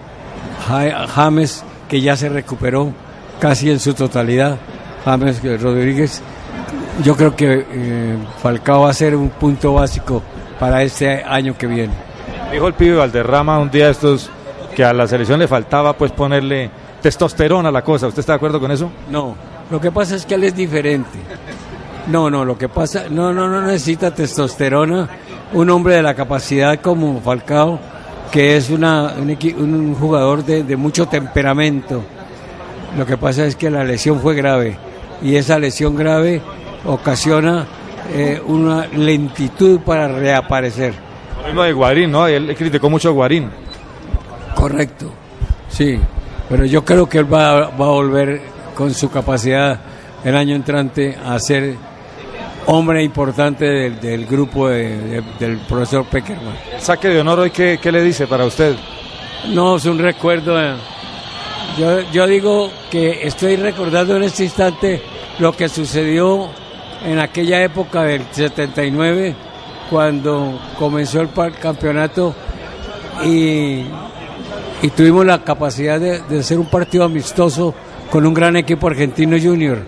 Speaker 16: James, que ya se recuperó casi en su totalidad, James Rodríguez, yo creo que eh, Falcao va a ser un punto básico para este año que viene.
Speaker 15: Dijo el pibe Valderrama un día estos que a la selección le faltaba pues ponerle testosterona a la cosa. ¿Usted está de acuerdo con eso?
Speaker 16: No, lo que pasa es que él es diferente. No, no, lo que pasa, no, no, no necesita testosterona un hombre de la capacidad como Falcao, que es una, un, un jugador de, de mucho temperamento. Lo que pasa es que la lesión fue grave y esa lesión grave ocasiona eh, una lentitud para reaparecer.
Speaker 15: Lo mismo de Guarín, ¿no? Él criticó mucho a Guarín.
Speaker 16: Correcto, sí, pero yo creo que él va, va a volver con su capacidad el año entrante a ser hombre importante del, del grupo de, de, del profesor Peckerman.
Speaker 15: El saque de honor hoy, ¿qué, qué le dice para usted?
Speaker 16: No, es un recuerdo. De, yo, yo digo que estoy recordando en este instante lo que sucedió en aquella época del setenta y nueve, cuando comenzó el campeonato y, y tuvimos la capacidad de, de hacer un partido amistoso con un gran equipo argentino junior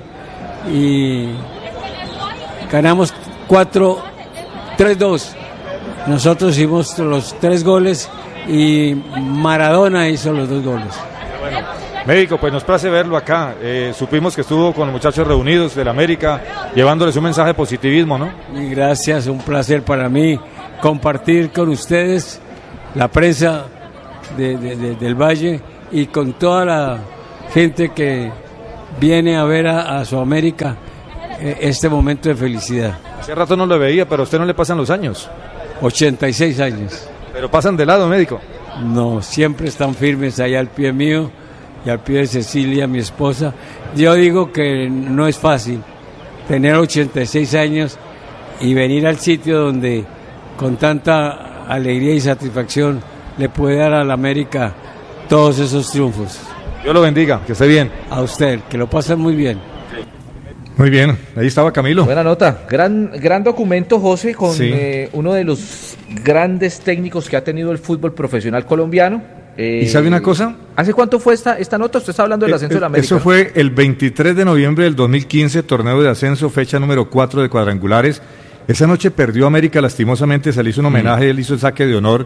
Speaker 16: y ganamos cuatro tres dos. Nosotros hicimos los tres goles y Maradona hizo los dos goles.
Speaker 15: Bueno, médico, pues nos place verlo acá. Eh, supimos que estuvo con los muchachos reunidos del América, llevándoles un mensaje de positivismo, ¿no?
Speaker 16: Y gracias, un placer para mí compartir con ustedes, la prensa de, de, de, del Valle y con toda la gente que viene a ver a, a su América eh, este momento de felicidad.
Speaker 15: Hace rato no lo veía, pero a usted no le pasan los años.
Speaker 16: ochenta y seis años.
Speaker 15: Pero pasan de lado, médico.
Speaker 16: No, siempre están firmes ahí al pie mío y al pie de Cecilia, mi esposa. Yo digo que no es fácil tener ochenta y seis años y venir al sitio donde con tanta alegría y satisfacción le puede dar a la América todos esos triunfos.
Speaker 15: Dios lo bendiga, que esté bien.
Speaker 16: A usted, que lo pase muy bien.
Speaker 6: Muy bien, ahí estaba Camilo.
Speaker 1: Buena nota, gran gran documento, José, con sí. eh, uno de los grandes técnicos que ha tenido el fútbol profesional colombiano. Eh,
Speaker 6: ¿Y sabe una cosa?
Speaker 1: ¿Hace cuánto fue esta, esta nota? Usted está hablando del ascenso eh, de la América.
Speaker 6: Eso fue el veintitrés de noviembre del dos mil quince, torneo de ascenso, fecha número cuatro de cuadrangulares. Esa noche perdió América lastimosamente, se le hizo un homenaje, mm. él hizo el saque de honor.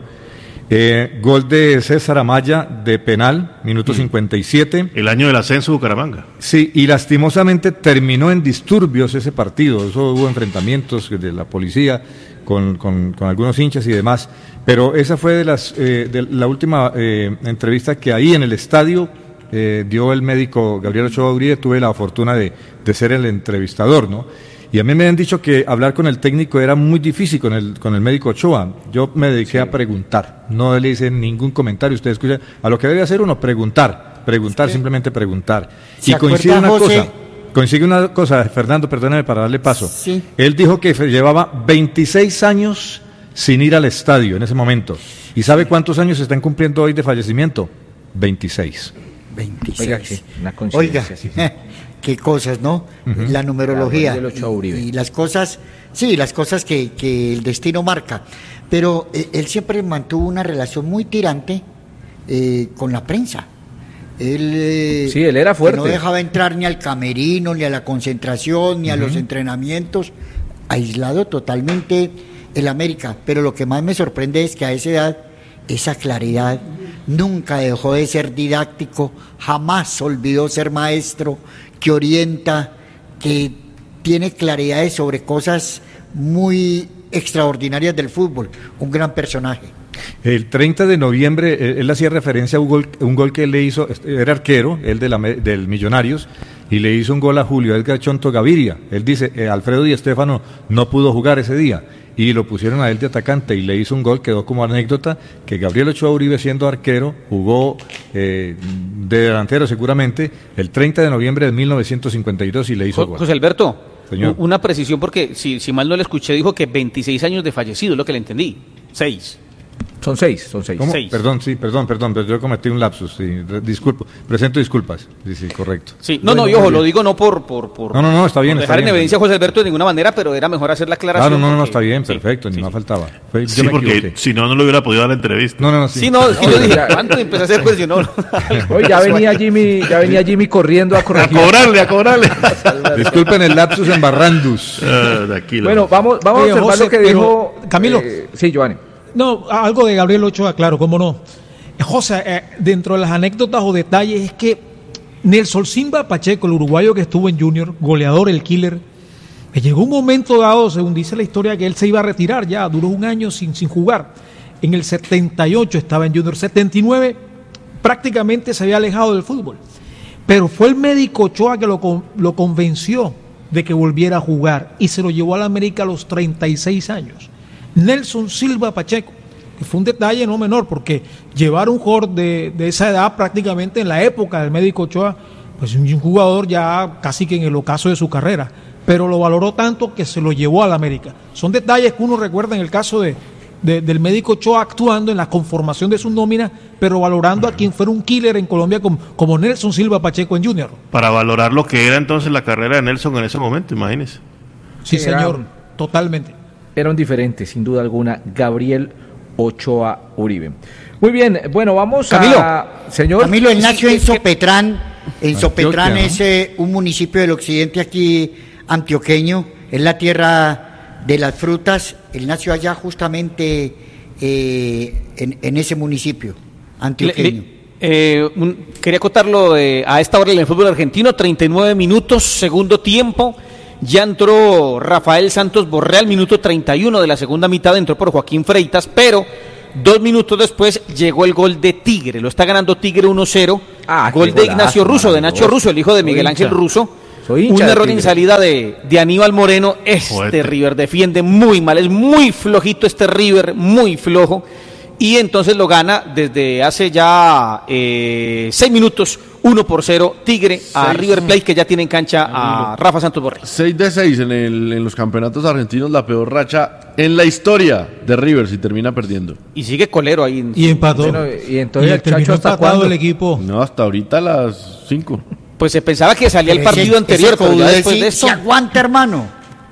Speaker 6: Eh, gol de César Amaya de penal, minuto mm. cincuenta y siete.
Speaker 5: El año del ascenso Bucaramanga.
Speaker 6: Sí, y lastimosamente terminó en disturbios ese partido. Eso hubo enfrentamientos de la policía con, con, con algunos hinchas y demás. Pero esa fue de, las, eh, de la última eh, entrevista que ahí en el estadio eh, dio el médico Gabriel Ochoa Uribe. Tuve la fortuna de, de ser el entrevistador, ¿no? Y a mí me han dicho que hablar con el técnico era muy difícil con el con el médico Ochoa. Yo me dediqué sí. a preguntar, no le hice ningún comentario. Usted escucha, a lo que debe hacer uno, preguntar, preguntar, sí. simplemente preguntar. Y coincide una José? cosa, coincide una cosa, Fernando, perdóneme para darle paso.
Speaker 13: Sí.
Speaker 6: Él dijo que llevaba veintiséis años sin ir al estadio en ese momento. ¿Y sabe cuántos años se están cumpliendo hoy de fallecimiento? veintiséis.
Speaker 13: veintiséis.
Speaker 1: Oiga, sí, una coincidencia.
Speaker 13: Oiga. Sí. Qué cosas, ¿no? Uh-huh. La numerología y, y las cosas, sí, las cosas que, que el destino marca. Pero eh, él siempre mantuvo una relación muy tirante eh, con la prensa. Él, eh,
Speaker 1: sí, él era fuerte.
Speaker 13: No dejaba entrar ni al camerino, ni a la concentración, ni uh-huh. a los entrenamientos. Aislado totalmente el América. Pero lo que más me sorprende es que a esa edad, esa claridad, nunca dejó de ser didáctico, jamás olvidó ser maestro, que orienta, que tiene claridades sobre cosas muy extraordinarias del fútbol, un gran personaje.
Speaker 6: El treinta de noviembre, él hacía referencia a un gol, un gol que él le hizo, era arquero, él de la, del Millonarios, y le hizo un gol a Julio Edgar Chonto Gaviria. Él dice, eh, Alfredo Di Stéfano no pudo jugar ese día, y lo pusieron a él de atacante, y le hizo un gol, quedó como anécdota, que Gabriel Ochoa Uribe, siendo arquero, jugó eh, de delantero seguramente, el treinta de noviembre de mil novecientos cincuenta y dos, y le hizo gol.
Speaker 3: José Alberto,
Speaker 6: Señor.
Speaker 3: Una precisión, porque si, si mal no le escuché, dijo que veintiséis años de fallecido, es lo que le entendí, seis.
Speaker 1: Son seis, son seis.
Speaker 6: seis. Perdón, sí, perdón, perdón, pero yo cometí un lapsus, sí, disculpo, presento disculpas, sí, sí, correcto.
Speaker 3: Sí, no, bueno, no, y ojo, lo digo no por, por, por
Speaker 6: no, no, no, está bien,
Speaker 3: por dejar
Speaker 6: está
Speaker 3: en evidencia a José Alberto de ninguna manera, pero era mejor hacer la aclaración.
Speaker 6: Claro, no, no, no,
Speaker 3: porque,
Speaker 6: está bien, perfecto,
Speaker 3: sí,
Speaker 6: ni
Speaker 3: sí,
Speaker 6: más
Speaker 3: sí.
Speaker 6: faltaba. Fue,
Speaker 5: sí, porque equivoqué. Si no, no le hubiera podido dar la entrevista.
Speaker 6: No, no, no, sí.
Speaker 3: Sí, no, es que yo dije, ¿cuánto empecé a hacer pues, si no?
Speaker 1: Oye, ya venía Jimmy, ya venía Jimmy corriendo a corregir.
Speaker 5: A cobrarle, a cobrarle.
Speaker 6: Disculpen el lapsus en Barrandus.
Speaker 5: Uh, de aquí,
Speaker 1: bueno, vamos, vamos Oye, a observar José, lo que dijo
Speaker 7: Camilo.
Speaker 1: Eh, sí, Giovanni.
Speaker 7: No, algo de Gabriel Ochoa, claro, cómo no. José, eh, dentro de las anécdotas o detalles es que Nelson Silva Pacheco, el uruguayo que estuvo en Junior, goleador, el killer, me llegó un momento dado, según dice la historia, que él se iba a retirar ya, duró un año sin, sin jugar. En el setenta y ocho estaba en Junior, setenta y nueve prácticamente se había alejado del fútbol. Pero fue el médico Ochoa que lo, lo convenció de que volviera a jugar y se lo llevó a la América a los treinta y seis años. Nelson Silva Pacheco, que fue un detalle no menor, porque llevar un jugador de, de esa edad prácticamente en la época del médico Ochoa, pues un jugador ya casi que en el ocaso de su carrera, pero lo valoró tanto que se lo llevó a la América. Son detalles que uno recuerda en el caso de, de, del médico Ochoa actuando en la conformación de sus nóminas, pero valorando a quien fuera un killer en Colombia como, como Nelson Silva Pacheco en Junior.
Speaker 5: Para valorar lo que era entonces la carrera de Nelson en ese momento, imagínese.
Speaker 7: Sí, señor, era, totalmente.
Speaker 1: Era un diferente, sin duda alguna, Gabriel Ochoa Uribe. Muy bien, bueno, vamos
Speaker 13: Camilo,
Speaker 1: a... Señor.
Speaker 13: Camilo, él nació en Sopetrán, en Sopetrán es eh, un municipio del occidente aquí antioqueño, es la tierra de las frutas, él nació allá justamente eh, en, en ese municipio antioqueño.
Speaker 3: Le, le, eh, un, quería acotarlo eh, a esta hora en el fútbol argentino, treinta y nueve minutos, segundo tiempo. Ya entró Rafael Santos Borré al minuto treinta y uno de la segunda mitad, entró por Joaquín Freitas, pero dos minutos después llegó el gol de Tigre, lo está ganando Tigre uno cero, ah, gol de Ignacio Russo, de Nacho Russo, el hijo de Miguel Ángel Russo, un error en salida de, de Aníbal Moreno. Este Joder. River defiende muy mal, es muy flojito este River, muy flojo, y entonces lo gana desde hace ya eh, seis minutos, uno por cero, Tigre a
Speaker 4: Seis.
Speaker 3: River Plate, que ya tiene en cancha a Rafa Santos Borré.
Speaker 4: seis de seis en, el, en los campeonatos argentinos, la peor racha en la historia de River, si termina perdiendo.
Speaker 3: Y sigue colero ahí. En...
Speaker 7: Y empató.
Speaker 1: Bueno, y entonces
Speaker 7: y
Speaker 1: el
Speaker 7: terminó
Speaker 1: Chacho, ¿hasta
Speaker 7: empatado
Speaker 1: cuándo?
Speaker 7: el equipo.
Speaker 4: No, hasta ahorita a las cinco.
Speaker 3: Pues se pensaba que salía el
Speaker 13: Ese-
Speaker 3: partido anterior,
Speaker 13: ese
Speaker 3: pero ya
Speaker 13: Coudet
Speaker 3: después
Speaker 13: sí-
Speaker 3: de esto...
Speaker 13: sí aguanta, hermano.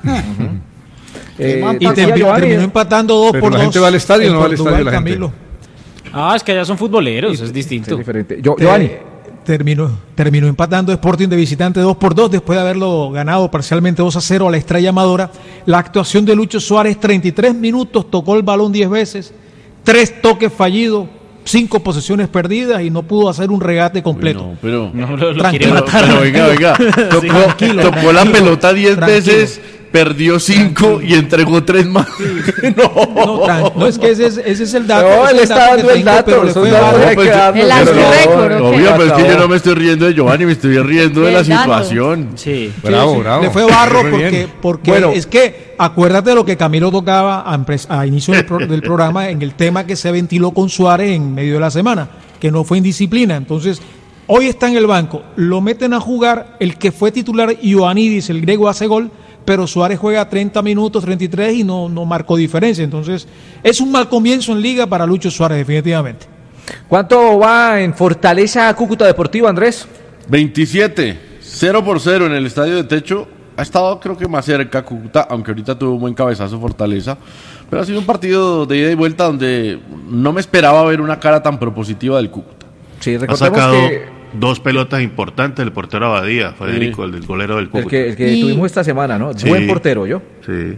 Speaker 1: Eh,
Speaker 7: Y
Speaker 1: decía
Speaker 7: termi-
Speaker 1: Giovanni,
Speaker 7: terminó empatando dos
Speaker 6: Pero
Speaker 7: por
Speaker 6: la
Speaker 7: dos.
Speaker 6: gente va al estadio,
Speaker 7: en
Speaker 6: no va al
Speaker 7: Portugal,
Speaker 6: estadio la gente.
Speaker 7: Camilo.
Speaker 2: Ah, es que allá son futboleros, es distinto.
Speaker 1: es diferente. Yo,
Speaker 7: Te-
Speaker 1: Giovanni,
Speaker 7: Terminó, terminó empatando Sporting de visitante dos por dos después de haberlo ganado parcialmente dos a cero a la Estrella Amadora. La actuación de Lucho Suárez, treinta y tres minutos, tocó el balón diez veces, tres toques fallidos, cinco posesiones perdidas y no pudo hacer un regate completo.
Speaker 4: No, pero...
Speaker 2: No, lo, lo
Speaker 7: Tranquilo.
Speaker 2: quiere matar.
Speaker 4: Pero oiga, oiga, tocó,
Speaker 7: tranquilo,
Speaker 4: tocó la
Speaker 7: tranquilo,
Speaker 4: pelota diez
Speaker 7: tranquilo.
Speaker 4: veces, perdió cinco y entregó tres más. no.
Speaker 7: No, tran- no, es que ese es, ese es el dato.
Speaker 1: No,
Speaker 7: ese
Speaker 1: él
Speaker 7: es
Speaker 1: está
Speaker 7: que
Speaker 1: dando el
Speaker 7: tengo,
Speaker 1: dato,
Speaker 7: pero le
Speaker 1: esos
Speaker 7: fue
Speaker 1: datos
Speaker 7: bárbaro.
Speaker 1: hay que darlos.
Speaker 12: El
Speaker 1: Pero no,
Speaker 12: récord, ¿o qué?
Speaker 4: Obvio, pero es que
Speaker 1: Acabó.
Speaker 4: yo no me estoy riendo de Giovanni, me estoy riendo de la
Speaker 12: Del dato.
Speaker 4: situación.
Speaker 2: Sí.
Speaker 6: Bravo,
Speaker 7: Sí, sí,
Speaker 6: bravo.
Speaker 7: Le fue barro
Speaker 6: Muy
Speaker 7: porque,
Speaker 6: bien.
Speaker 7: porque
Speaker 1: Bueno.
Speaker 7: es que acuérdate de lo que Camilo tocaba a, empres- a inicio del, pro- del programa en el tema que se ventiló con Suárez en medio de la semana, que no fue indisciplina. Entonces, hoy está en el banco, lo meten a jugar, el que fue titular Ioannidis, el griego, hace gol, pero Suárez juega treinta minutos, treinta y tres y no, no marcó diferencia. Entonces, es un mal comienzo en liga para Lucho Suárez, definitivamente.
Speaker 1: ¿cuánto va en Fortaleza Cúcuta Deportivo, Andrés?
Speaker 4: veintisiete, cero por cero en el estadio de techo. Ha estado creo que más cerca Cúcuta, aunque ahorita tuvo un buen cabezazo Fortaleza. Pero ha sido un partido de ida y vuelta donde no me esperaba ver una cara tan propositiva del Cúcuta.
Speaker 1: Sí,
Speaker 5: Ha
Speaker 1: recordemos
Speaker 5: sacado
Speaker 1: que
Speaker 5: dos pelotas importantes el portero Abadía, Federico,
Speaker 4: Sí.
Speaker 5: el del golero del
Speaker 1: el
Speaker 5: Cúcuta.
Speaker 1: que, el que
Speaker 12: Y-
Speaker 1: tuvimos esta semana, ¿no?
Speaker 5: Sí.
Speaker 1: Buen portero, yo.
Speaker 5: Sí.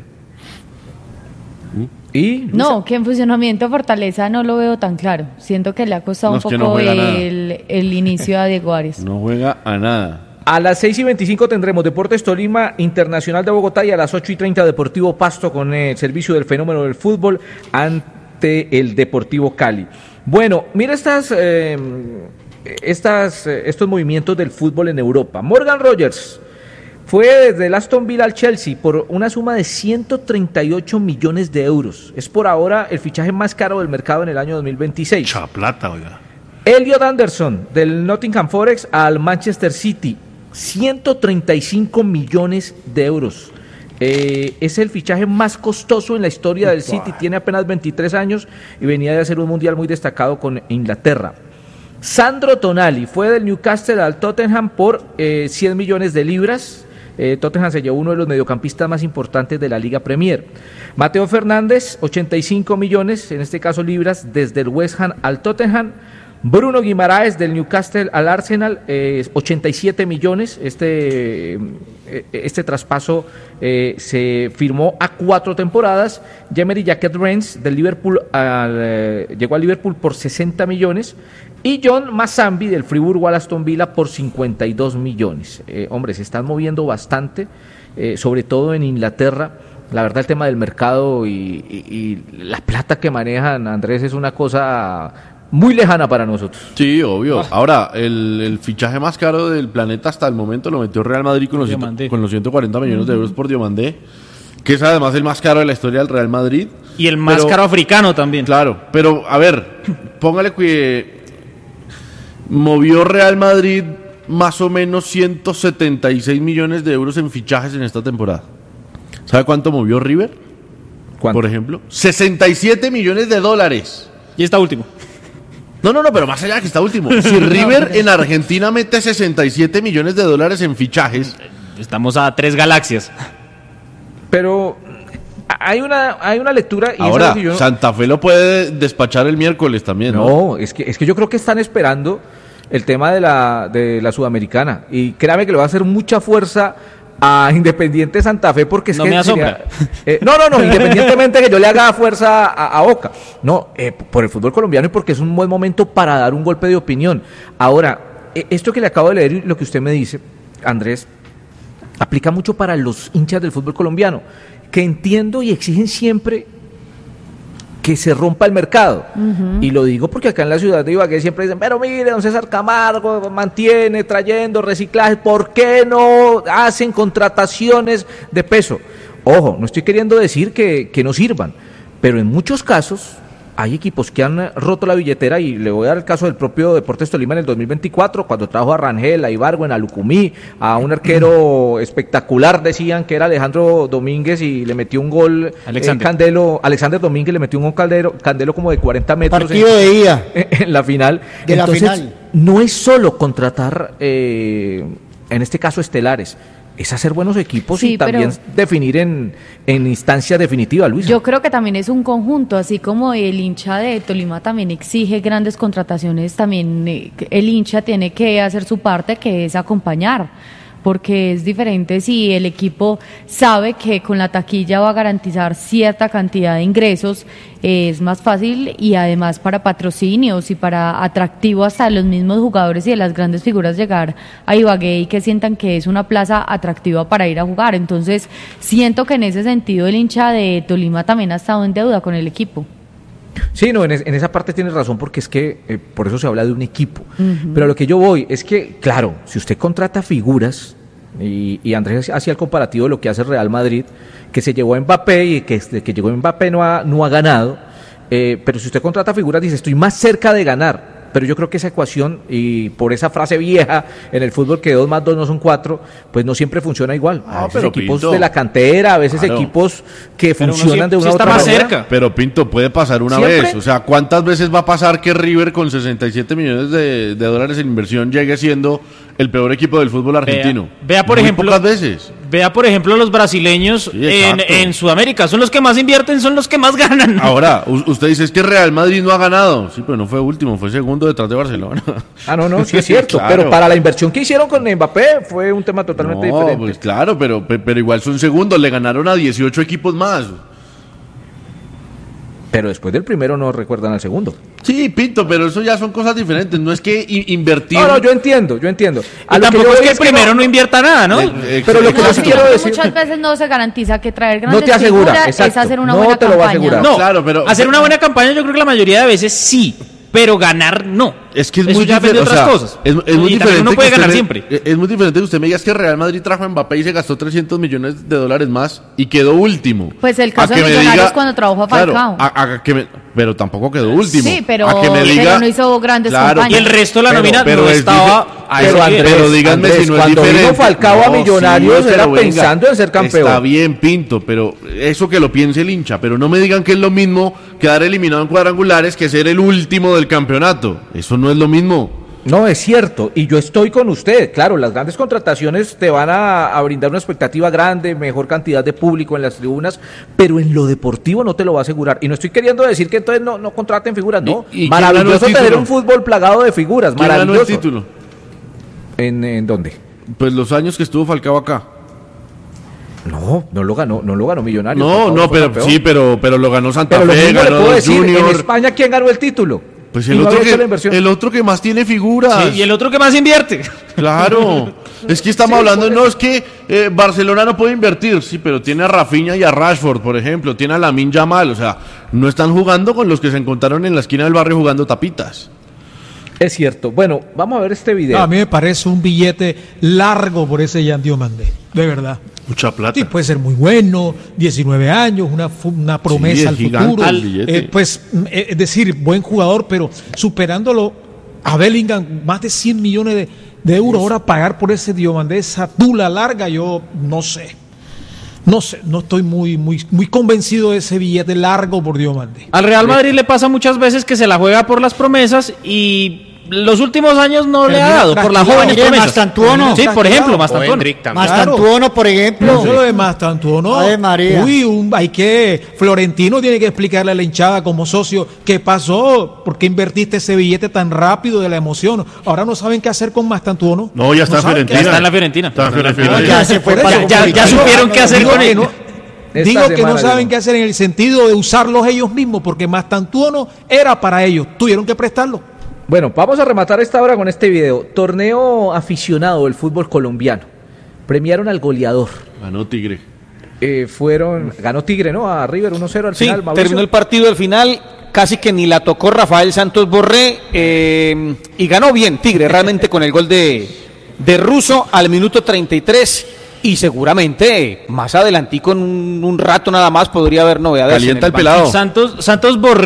Speaker 1: Y
Speaker 12: No, que en funcionamiento Fortaleza no lo veo tan claro. Siento que le ha costado
Speaker 4: No,
Speaker 12: un
Speaker 4: es que no
Speaker 12: poco
Speaker 4: juega nada.
Speaker 12: el, el inicio a Diego Arias.
Speaker 4: No juega a nada.
Speaker 1: a las seis y veinticinco tendremos Deportes Tolima, Internacional de Bogotá, y a las ocho y treinta Deportivo Pasto con el servicio del fenómeno del fútbol ante el Deportivo Cali. Bueno, mira estas, eh, estas, eh, estos movimientos del fútbol en Europa. Morgan Rogers fue desde el Aston Villa al Chelsea por una suma de ciento treinta y ocho millones de euros. Es por ahora el fichaje más caro del mercado en el año dos mil veintiséis.
Speaker 5: Cha plata, oiga.
Speaker 1: Elliot Anderson del Nottingham Forest al Manchester City, ciento treinta y cinco millones de euros. Eh, es el fichaje más costoso en la historia del City, tiene apenas veintitrés años y venía de hacer un mundial muy destacado con Inglaterra. Sandro Tonali fue del Newcastle al Tottenham por eh, cien millones de libras. Eh, Tottenham se llevó uno de los mediocampistas más importantes de la Liga Premier. Mateo Fernández, ochenta y cinco millones, en este caso libras, desde el West Ham al Tottenham. Bruno Guimaraes del Newcastle al Arsenal, eh, ochenta y siete millones. Este, eh, este traspaso eh, se firmó a cuatro temporadas. Jemery Jacket Rennes del Liverpool al, eh, llegó al Liverpool por sesenta millones. Y John Mazambi del Friburgo al Aston Villa por cincuenta y dos millones. Eh, hombre, se están moviendo bastante, eh, sobre todo en Inglaterra. La verdad, el tema del mercado y, y, y la plata que manejan, Andrés, es una cosa muy lejana para nosotros.
Speaker 4: Sí, obvio. Ahora, el, el fichaje más caro del planeta hasta el momento lo metió Real Madrid con los, ciento, con los ciento cuarenta millones de euros por Diomandé, que es además el más caro de la historia del Real Madrid.
Speaker 2: Y el más
Speaker 4: Pero-
Speaker 2: caro africano también.
Speaker 4: Claro, pero a ver, póngale que movió Real Madrid más o menos ciento setenta y seis millones de euros en fichajes en esta temporada. ¿Sabe cuánto movió River?
Speaker 1: ¿Cuánto?
Speaker 4: Por ejemplo, sesenta y siete millones de dólares.
Speaker 2: Y está último.
Speaker 4: No, no, no, pero más allá de que está último. Si River en Argentina mete sesenta y siete millones de dólares en fichajes,
Speaker 2: Estamos a tres galaxias.
Speaker 1: Pero hay una, hay una lectura... Y
Speaker 4: ahora
Speaker 1: esa es la que yo-
Speaker 4: Santa Fe lo puede despachar el miércoles también, ¿no?
Speaker 1: No, es que, es que yo creo que están esperando el tema de la, de la Sudamericana. Y créame que le va a hacer mucha fuerza a Independiente Santa Fe porque es
Speaker 2: No
Speaker 1: que
Speaker 2: me asombra.
Speaker 1: eh, no, no, no, independientemente que yo le haga fuerza a, a Boca. No, eh, por el fútbol colombiano y porque es un buen momento para dar un golpe de opinión. Ahora, eh, esto que le acabo de leer y lo que usted me dice, Andrés, aplica mucho para los hinchas del fútbol colombiano, que entiendo y exigen siempre que se rompa el mercado. Uh-huh. Y lo digo porque acá en la ciudad de Ibagué siempre dicen, pero mire, don César Camargo mantiene trayendo reciclaje, ¿por qué no hacen contrataciones de peso? Ojo, no estoy queriendo decir que, que no sirvan, pero en muchos casos hay equipos que han roto la billetera y le voy a dar el caso del propio Deportes Tolima en el dos mil veinticuatro, cuando trajo a Rangel, a Ibargüen, a Lucumí, a un arquero espectacular, decían que era Alejandro Domínguez y le metió un gol eh, Candelo, Alexander Domínguez le metió un gol Candelo, Candelo como de cuarenta metros
Speaker 13: partido
Speaker 1: en,
Speaker 13: de ida
Speaker 1: en la final.
Speaker 13: De
Speaker 1: Entonces,
Speaker 13: la final.
Speaker 1: No es solo contratar, eh, en este caso estelares, es hacer buenos equipos
Speaker 12: Sí,
Speaker 1: y también
Speaker 12: pero-
Speaker 1: definir en, en instancia definitiva, Luis.
Speaker 12: Yo creo que también es un conjunto, así como el hincha de Tolima también exige grandes contrataciones, también eh, el hincha tiene que hacer su parte, que es acompañar, porque es diferente si el equipo sabe que con la taquilla va a garantizar cierta cantidad de ingresos, eh, es más fácil, y además para patrocinios y para atractivo hasta de los mismos jugadores y de las grandes figuras llegar a Ibagué y que sientan que es una plaza atractiva para ir a jugar. Entonces siento que en ese sentido el hincha de Tolima también ha estado en deuda con el equipo.
Speaker 1: Sí, no, en, es- en esa parte tienes razón porque es que eh, por eso se habla de un equipo.
Speaker 12: Ujú.
Speaker 1: Pero a lo que yo voy es que, claro, si usted contrata figuras, y, y Andrés hacía el comparativo de lo que hace el Real Madrid, que se llevó a Mbappé y que desde que llegó Mbappé no ha, no ha ganado, eh, pero si usted contrata figuras dice, estoy más cerca de ganar. Pero yo creo que esa ecuación, y por esa frase vieja en el fútbol que dos más dos no son cuatro, pues no siempre funciona igual. A veces
Speaker 4: pero
Speaker 1: equipos
Speaker 4: Pinto.
Speaker 1: de la cantera, a veces
Speaker 4: Claro.
Speaker 1: equipos que
Speaker 2: Pero uno
Speaker 1: funcionan
Speaker 2: sí-
Speaker 1: de una
Speaker 2: sí
Speaker 1: u
Speaker 2: está
Speaker 1: otra
Speaker 2: más
Speaker 1: manera.
Speaker 2: cerca.
Speaker 4: Pero Pinto, puede pasar una
Speaker 1: ¿Siempre?
Speaker 4: vez. O sea, ¿cuántas veces va a pasar que River con sesenta y siete millones de, de dólares en inversión llegue siendo el peor equipo del fútbol argentino?
Speaker 2: Vea, vea, por
Speaker 4: Muy
Speaker 2: ejemplo,
Speaker 4: pocas veces.
Speaker 2: Vea, por ejemplo, los brasileños
Speaker 4: Sí,
Speaker 2: en,
Speaker 4: exacto.
Speaker 2: en Sudamérica. Son los que más invierten, son los que más ganan.
Speaker 4: Ahora, u- usted dice es que Real Madrid no ha ganado. Sí, pero no fue último, fue segundo detrás de Barcelona.
Speaker 1: Ah, no, no, sí es cierto,
Speaker 4: Claro.
Speaker 1: pero para la inversión que hicieron con Mbappé fue un tema totalmente
Speaker 4: No,
Speaker 1: diferente.
Speaker 4: pues claro, pero, pe- pero igual son segundos, le ganaron a dieciocho equipos más.
Speaker 1: Pero después del primero no recuerdan al segundo.
Speaker 4: Sí, Pinto, pero eso ya son cosas diferentes. No es que i- invertir.
Speaker 1: No, no, yo entiendo, yo entiendo.
Speaker 2: Y tampoco
Speaker 1: yo
Speaker 2: es
Speaker 1: voy
Speaker 2: que el primero no,
Speaker 1: no
Speaker 2: invierta nada, ¿no?
Speaker 4: Eh,
Speaker 1: Pero lo que
Speaker 12: No,
Speaker 1: yo sí
Speaker 12: sino
Speaker 1: quiero
Speaker 12: que
Speaker 1: decir...
Speaker 12: muchas veces no se garantiza que traer
Speaker 1: No
Speaker 12: grandes
Speaker 1: te asegura,
Speaker 12: figuras es
Speaker 1: exacto.
Speaker 12: hacer una
Speaker 1: No
Speaker 12: buena
Speaker 1: te lo va a
Speaker 12: campaña.
Speaker 1: asegurar.
Speaker 2: No,
Speaker 4: claro, pero-
Speaker 2: hacer una buena campaña yo creo que la mayoría de veces sí, pero ganar no.
Speaker 4: Es que es
Speaker 2: Eso
Speaker 4: muy
Speaker 2: ya depende de
Speaker 4: diferente,
Speaker 2: otras
Speaker 4: o sea,
Speaker 2: cosas.
Speaker 4: Es, es
Speaker 2: Y
Speaker 4: muy
Speaker 2: también
Speaker 4: diferente.
Speaker 2: uno puede
Speaker 4: que usted
Speaker 2: ganar
Speaker 4: me-
Speaker 2: siempre.
Speaker 4: Es es muy diferente que usted me diga que Real Madrid trajo a Mbappé y se gastó trescientos millones de dólares más y quedó último.
Speaker 12: Pues el
Speaker 4: A
Speaker 12: caso
Speaker 4: que
Speaker 12: de
Speaker 4: me
Speaker 12: Millonarios
Speaker 4: diga-
Speaker 12: cuando trabajó a
Speaker 4: claro,
Speaker 12: Falcao.
Speaker 4: a- a que me- pero tampoco quedó último.
Speaker 12: Sí, pero-
Speaker 4: A que me
Speaker 12: pero
Speaker 4: diga-
Speaker 12: no hizo grandes
Speaker 4: claro,
Speaker 12: campañas.
Speaker 2: Y el resto de la
Speaker 1: Pero-
Speaker 2: nómina
Speaker 4: pero
Speaker 2: no
Speaker 4: es
Speaker 2: estaba
Speaker 4: dife-
Speaker 2: a
Speaker 1: Pero
Speaker 2: ese
Speaker 1: Andrés,
Speaker 2: nivel.
Speaker 4: Pero díganme
Speaker 1: Andrés,
Speaker 4: si no es
Speaker 1: cuando vino
Speaker 4: diferente.
Speaker 1: Falcao a Millonarios
Speaker 4: pero
Speaker 1: era
Speaker 4: venga,
Speaker 1: pensando en ser campeón.
Speaker 4: Está bien, Pinto, pero eso que lo piense el hincha, pero no me digan que es lo mismo quedar eliminado en cuadrangulares que ser el último del campeonato. Eso no es lo mismo.
Speaker 1: No, es cierto, y yo estoy con usted. Claro, las grandes contrataciones te van a, a brindar una expectativa grande, mejor cantidad de público en las tribunas, pero en lo deportivo no te lo va a asegurar. Y no estoy queriendo decir que entonces no, no contraten figuras, no.
Speaker 4: ¿Y- y quién ganó el
Speaker 1: Maravilloso tener
Speaker 4: título?
Speaker 1: un fútbol plagado de figuras,
Speaker 4: ¿Quién ganó
Speaker 1: maravilloso.
Speaker 4: el título?
Speaker 1: ¿En, en dónde?
Speaker 4: Pues los años que estuvo Falcao acá.
Speaker 1: No, no lo ganó, no lo ganó Millonarios.
Speaker 4: No,
Speaker 1: Falcao
Speaker 4: no,
Speaker 1: fue
Speaker 4: pero
Speaker 1: campeón.
Speaker 4: sí, pero, pero lo ganó Santa
Speaker 1: Pero lo
Speaker 4: Fe,
Speaker 1: mismo le
Speaker 4: ganó
Speaker 1: puedo
Speaker 4: los
Speaker 1: decir, en
Speaker 4: Junior.
Speaker 1: España, ¿quién ganó el título?
Speaker 4: Pues
Speaker 1: Y
Speaker 4: el
Speaker 1: no
Speaker 4: otro,
Speaker 1: había hecho la
Speaker 4: que,
Speaker 1: inversión.
Speaker 4: el otro que más tiene figuras.
Speaker 2: Sí, y el otro que más invierte.
Speaker 4: Claro. Es que estamos
Speaker 1: Sí,
Speaker 4: hablando,
Speaker 1: por
Speaker 4: no, es que eh, Barcelona no puede invertir, sí, pero tiene a Rafinha y a Rashford, por ejemplo, tiene a Lamine Yamal, o sea, no están jugando con los que se encontraron en la esquina del barrio jugando tapitas.
Speaker 1: Es cierto. Bueno, vamos a ver este video.
Speaker 7: A mí me parece un billete largo por ese Yan Diomandé, de verdad.
Speaker 5: Mucha plata.
Speaker 7: Sí, puede ser muy bueno, diecinueve años, una, fu- una promesa
Speaker 4: es
Speaker 7: al
Speaker 4: gigante
Speaker 7: futuro.
Speaker 4: el billete.
Speaker 7: Eh, pues, mm, eh, es decir, buen jugador, pero superándolo a Bellingham, más de cien millones de, de euros. Ahora pagar por ese Diomandé, esa tula larga, yo no sé. No sé, no estoy muy, muy, muy convencido de ese billete largo por Diomandé.
Speaker 2: Al Real Madrid le pasa muchas veces que se la juega por las promesas y los últimos años no
Speaker 7: Pero
Speaker 2: le ha
Speaker 7: mira,
Speaker 2: dado por las
Speaker 7: tranquilo,
Speaker 2: jóvenes
Speaker 13: mire,
Speaker 2: promesas.
Speaker 13: Mastantuono.
Speaker 2: Sí, por ejemplo,
Speaker 13: O
Speaker 2: Mastantuono.
Speaker 14: Hendrik también.
Speaker 13: Mastantuono, por ejemplo.
Speaker 7: No, lo de Mastantuono.
Speaker 13: Ave María.
Speaker 7: Uy, un, hay que. Florentino tiene que explicarle a la hinchada como socio qué pasó, por qué invertiste ese billete tan rápido de la emoción. Ahora no saben qué hacer con Mastantuono.
Speaker 5: No, ya está en
Speaker 7: saben
Speaker 5: Fiorentina.
Speaker 2: Ya está en la Fiorentina.
Speaker 5: Está en Fiorentina.
Speaker 13: No, ya se fue
Speaker 7: Por
Speaker 13: para
Speaker 7: eso,
Speaker 2: ya- ya
Speaker 7: digo-
Speaker 2: supieron qué hacer
Speaker 7: digo
Speaker 2: con
Speaker 7: que
Speaker 2: él.
Speaker 7: no-
Speaker 1: Esta
Speaker 7: Digo que
Speaker 1: semana
Speaker 7: no saben
Speaker 1: digo.
Speaker 7: qué hacer en el sentido de usarlos ellos mismos, porque Mastantuono era para ellos. Tuvieron que prestarlo.
Speaker 1: Bueno, vamos a rematar esta hora con este video. Torneo aficionado del fútbol colombiano. Premiaron al goleador.
Speaker 4: Ganó Tigre.
Speaker 1: Eh, fueron, ganó Tigre, ¿no? A River uno cero al
Speaker 3: Sí,
Speaker 1: final. Mauricio.
Speaker 3: terminó el partido al final, casi que ni la tocó Rafael Santos Borré, eh, y ganó bien Tigre, realmente con el gol de, de Russo al minuto treinta y tres, y seguramente más adelantico en un, un rato nada más podría haber novedades.
Speaker 4: Calienta
Speaker 3: en
Speaker 4: el pelado.
Speaker 2: Santos, Santos Borré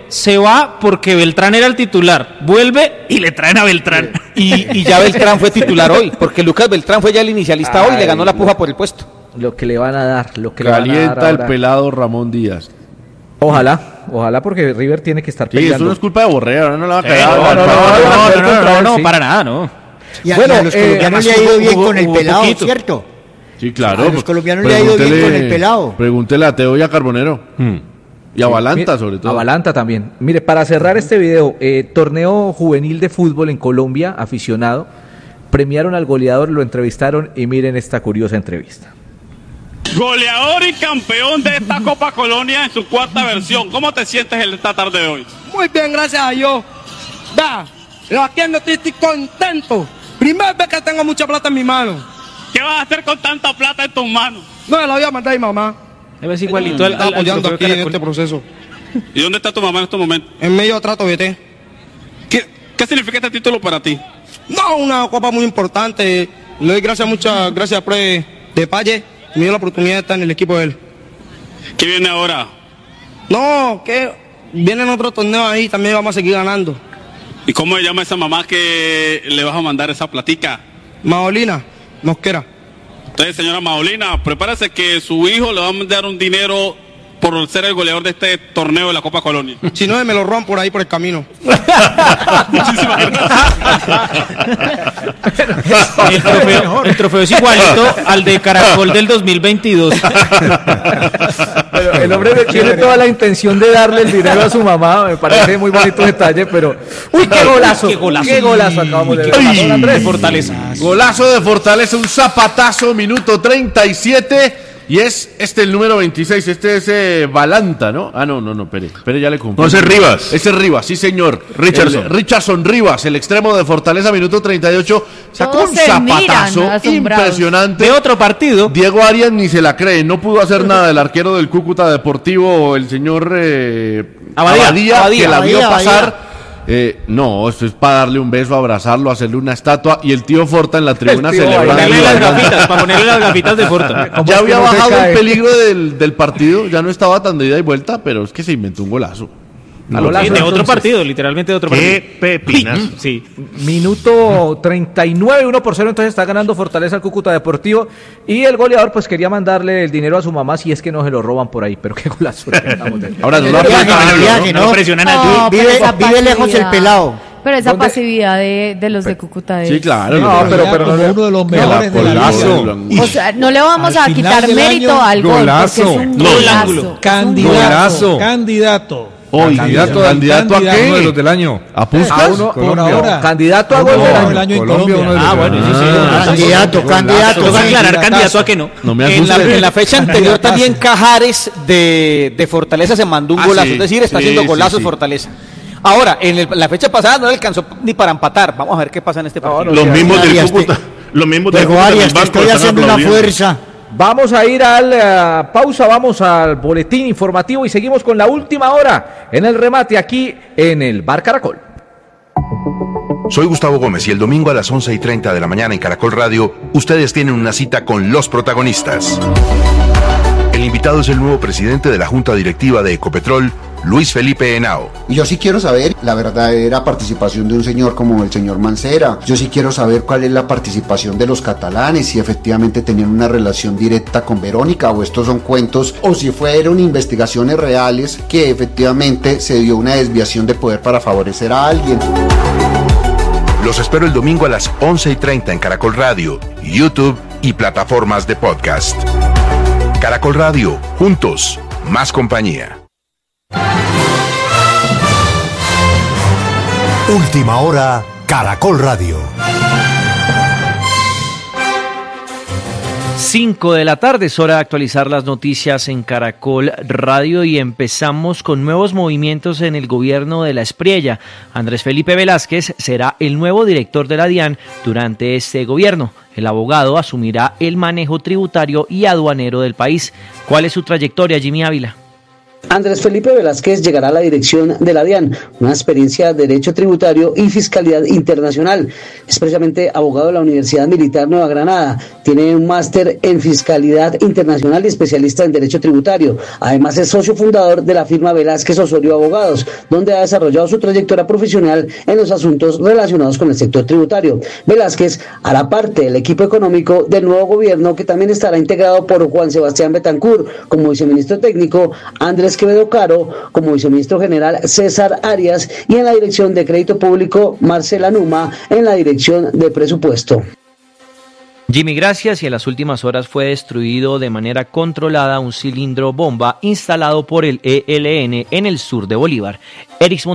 Speaker 2: se va porque Beltrán era el titular, vuelve y le traen a Beltrán.
Speaker 3: Y, y ya Beltrán fue titular hoy, porque Lucas Beltrán fue ya el inicialista
Speaker 1: Ay,
Speaker 3: hoy y le ganó la puja por el puesto.
Speaker 1: Lo que le van a dar, lo que le van a dar
Speaker 4: Calienta el
Speaker 1: ahora.
Speaker 4: pelado Ramón Díaz.
Speaker 1: Ojalá, ojalá porque River tiene que estar
Speaker 4: Sí,
Speaker 1: peleando.
Speaker 4: eso no es culpa de Borré, ahora no le va a
Speaker 2: Eh,
Speaker 4: caer.
Speaker 2: no, no, no, no, no, no, no,
Speaker 1: Sí.
Speaker 2: para nada, no.
Speaker 13: Y a,
Speaker 1: Bueno,
Speaker 13: y a los
Speaker 1: eh,
Speaker 13: colombianos le ha
Speaker 2: además
Speaker 13: ido
Speaker 2: hubo-
Speaker 13: bien
Speaker 2: hubo-
Speaker 13: con el
Speaker 2: hubo
Speaker 13: pelado,
Speaker 2: poquito.
Speaker 13: ¿cierto?
Speaker 4: Sí, claro.
Speaker 13: A los
Speaker 4: pues,
Speaker 13: colombianos le ha ido bien
Speaker 4: pregúntele-
Speaker 13: con el pelado.
Speaker 4: Pregúntele a Teo y a Carbonero.
Speaker 1: Hmm.
Speaker 4: Y a Balanta,
Speaker 1: Mire,
Speaker 4: sobre todo.
Speaker 1: A Balanta también. Mire, para cerrar este video, eh, torneo juvenil de fútbol en Colombia, aficionado, premiaron al goleador, lo entrevistaron y miren esta curiosa entrevista.
Speaker 17: Goleador y campeón de esta Copa Colonia en su cuarta versión. ¿Cómo te sientes en esta tarde de hoy?
Speaker 18: Muy bien, gracias a Dios. Da, lo aquí no estoy, estoy contento. Primera vez que tengo mucha plata en mi mano.
Speaker 17: ¿Qué vas a hacer con tanta plata en tus manos?
Speaker 18: No, la voy a mandar a mi mamá.
Speaker 2: Es igualito al,
Speaker 18: Está
Speaker 2: al, al
Speaker 18: apoyando
Speaker 2: trofeo
Speaker 18: aquí en
Speaker 2: Caracol.
Speaker 18: este proceso.
Speaker 17: ¿Y dónde está tu mamá en estos momentos?
Speaker 18: En medio de trato B T.
Speaker 17: ¿Qué, qué significa este título para ti?
Speaker 18: No, una copa muy importante. Le doy gracias, muchas gracias por de Paye. Me dio la oportunidad de estar en el equipo de él.
Speaker 17: ¿Qué viene ahora?
Speaker 18: No, que vienen otros torneos ahí, también vamos a seguir ganando.
Speaker 17: ¿Y cómo se llama esa mamá que le vas a mandar esa platica?
Speaker 18: Maolina, Mosquera.
Speaker 17: Entonces, señora Maolina, prepárese que su hijo le va a mandar un dinero por ser el goleador de este torneo de la Copa Colonia.
Speaker 18: Si no, me lo roban por ahí por el camino.
Speaker 17: Muchísimas
Speaker 2: El trofeo, el trofeo es igualito al de Caracol del dos mil veintidós.
Speaker 1: Pero el hombre tiene toda la intención de darle el dinero a su mamá, me parece muy bonito detalle, pero... ¡Uy, qué golazo!
Speaker 2: Qué golazo.
Speaker 1: ¡Qué golazo acabamos de ver!
Speaker 4: Ay,
Speaker 1: Don Andrés.
Speaker 2: Fortaleza.
Speaker 4: Golazo de Fortaleza, un zapatazo, minuto treinta y siete. Y es este el número veintiséis, este es eh, Balanta, ¿no? Ah, no, no, no, Pere, Pere ya le cumplí.
Speaker 5: No, ese es Rivas.
Speaker 4: Ese es Rivas, sí señor.
Speaker 5: Richardson.
Speaker 4: El- Richardson Rivas, el extremo de Fortaleza, minuto treinta y ocho. Sacó
Speaker 12: Todos
Speaker 4: un
Speaker 12: se miran,
Speaker 4: zapatazo
Speaker 12: asombrados.
Speaker 4: impresionante.
Speaker 2: De otro partido.
Speaker 4: Diego Arias ni se la cree, no pudo hacer nada del arquero del Cúcuta Deportivo, el señor eh,
Speaker 2: Abadía,
Speaker 4: que la
Speaker 13: Abadía,
Speaker 4: vio
Speaker 13: Abadía.
Speaker 4: pasar. Eh, no, esto es para darle un beso, abrazarlo, hacerle una estatua y el tío Forta en la tribuna
Speaker 1: tío
Speaker 4: celebrando.
Speaker 2: Ponerle las
Speaker 4: bailando.
Speaker 2: gafitas, para ponerle las gafitas de Forta.
Speaker 1: ¿Cómo
Speaker 4: Ya
Speaker 1: es que
Speaker 4: había
Speaker 1: no se
Speaker 4: bajado
Speaker 1: cae?
Speaker 4: el peligro del, del partido, ya no estaba tan de ida y vuelta, pero es que se inventó un golazo.
Speaker 1: A golazo,
Speaker 2: Sí, de otro
Speaker 1: entonces.
Speaker 2: partido, literalmente de otro partido.
Speaker 5: Qué pepinas.
Speaker 2: Sí.
Speaker 1: Minuto treinta y nueve, uno por cero, entonces está ganando Fortaleza al Cúcuta Deportivo. Y el goleador pues quería mandarle el dinero a su mamá si es que no se lo roban por ahí, pero qué golazo.
Speaker 4: Ahora no lo
Speaker 13: Viaje,
Speaker 4: apretan,
Speaker 13: viaje,
Speaker 2: No lo presionan al
Speaker 12: No,
Speaker 13: Vive,
Speaker 12: pero esa
Speaker 13: vive lejos el
Speaker 12: pasividad.
Speaker 13: pelado.
Speaker 12: Pero esa
Speaker 1: ¿Dónde?
Speaker 12: pasividad de, de los de Cúcuta es...
Speaker 4: Sí, claro.
Speaker 1: No,
Speaker 4: lo-
Speaker 1: pero, pero no
Speaker 7: como
Speaker 1: le-
Speaker 7: uno de los mejores de la
Speaker 6: golazo.
Speaker 7: liga.
Speaker 12: O sea, no le vamos
Speaker 7: Al
Speaker 12: a
Speaker 7: final
Speaker 12: quitar
Speaker 7: del
Speaker 12: mérito
Speaker 7: año,
Speaker 12: al gol,
Speaker 6: golazo.
Speaker 12: porque es un
Speaker 2: No, el
Speaker 12: golazo.
Speaker 2: ángulo.
Speaker 12: Es un
Speaker 7: Candidato,
Speaker 6: Golazo.
Speaker 7: candidato.
Speaker 4: Hoy,
Speaker 6: Candidato,
Speaker 4: ¿candidato a
Speaker 6: Uno de los
Speaker 4: qué?
Speaker 6: del año.
Speaker 4: ¿A Puskas?
Speaker 1: A uno-
Speaker 7: Por
Speaker 6: Colombia.
Speaker 7: ahora.
Speaker 1: Candidato a gol
Speaker 7: No,
Speaker 1: del año.
Speaker 7: el año en
Speaker 6: Colombia,
Speaker 7: Colombia.
Speaker 6: uno de los
Speaker 2: Ah,
Speaker 6: del
Speaker 2: bueno,
Speaker 6: año.
Speaker 2: sí, sí.
Speaker 6: Ah,
Speaker 13: Candidato, candidato.
Speaker 2: Toca aclarar
Speaker 7: candidatazo.
Speaker 2: candidato a que no.
Speaker 4: No me
Speaker 3: En la,
Speaker 4: asustes.
Speaker 3: en la fecha anterior también Cajares de, de Fortaleza se mandó un
Speaker 4: Ah,
Speaker 3: golazo,
Speaker 4: sí,
Speaker 3: es decir, está
Speaker 4: sí,
Speaker 3: haciendo
Speaker 4: sí,
Speaker 3: golazos
Speaker 4: sí.
Speaker 3: Fortaleza. Ahora, en el- la fecha pasada no le alcanzó ni para empatar. Vamos a ver qué pasa en este partido.
Speaker 5: Los mismos del
Speaker 13: Arias,
Speaker 5: Cúcuta. Los mismos del
Speaker 13: Diego
Speaker 5: Cúcuta en el
Speaker 13: Arias, te
Speaker 5: banco
Speaker 13: estoy
Speaker 5: están
Speaker 13: haciendo una
Speaker 5: aplaudiendo.
Speaker 13: fuerza.
Speaker 1: Vamos a ir a la pausa, vamos al boletín informativo y seguimos con la última hora en el remate aquí en el Bar Caracol.
Speaker 19: Soy Gustavo Gómez y el domingo a las once y treinta de la mañana en Caracol Radio, ustedes tienen una cita con los protagonistas. El invitado es el nuevo presidente de la Junta Directiva de Ecopetrol, Luis Felipe Henao.
Speaker 20: Y yo sí quiero saber la verdadera participación de un señor como el señor Mancera. Yo sí quiero saber cuál es la participación de los catalanes, si efectivamente tenían una relación directa con Verónica o estos son cuentos, o si fueron investigaciones reales que efectivamente se dio una desviación de poder para favorecer a alguien.
Speaker 19: Los espero el domingo a las once y treinta en Caracol Radio, YouTube y plataformas de podcast. Caracol Radio, juntos, más compañía.
Speaker 21: Última hora, Caracol Radio.
Speaker 2: cinco de la tarde es hora de actualizar las noticias en Caracol Radio y empezamos con nuevos movimientos en el gobierno de La Espriella. Andrés Felipe Velázquez será el nuevo director de la DIAN durante este gobierno. El abogado asumirá el manejo tributario y aduanero del país. ¿Cuál es su trayectoria, Jimmy Ávila?
Speaker 8: Andrés Felipe Velázquez llegará a la dirección de la DIAN, una experiencia de Derecho Tributario y Fiscalidad Internacional. Es precisamente abogado de la Universidad Militar Nueva Granada. Tiene un máster en Fiscalidad Internacional y especialista en Derecho Tributario. Además es socio fundador de la firma Velázquez Osorio Abogados, donde ha desarrollado su trayectoria profesional en los asuntos relacionados con el sector tributario. Velázquez hará parte del equipo económico del nuevo gobierno, que también estará integrado por Juan Sebastián Betancur como viceministro técnico, Andrés Quevedo Caro como viceministro general, César Arias, y en la dirección de Crédito Público, Marcela Numa, en la dirección de Presupuesto.
Speaker 22: Jimmy, gracias. Y en las últimas horas fue destruido de manera controlada un cilindro bomba instalado por el E L N en el sur de Bolívar. Erickson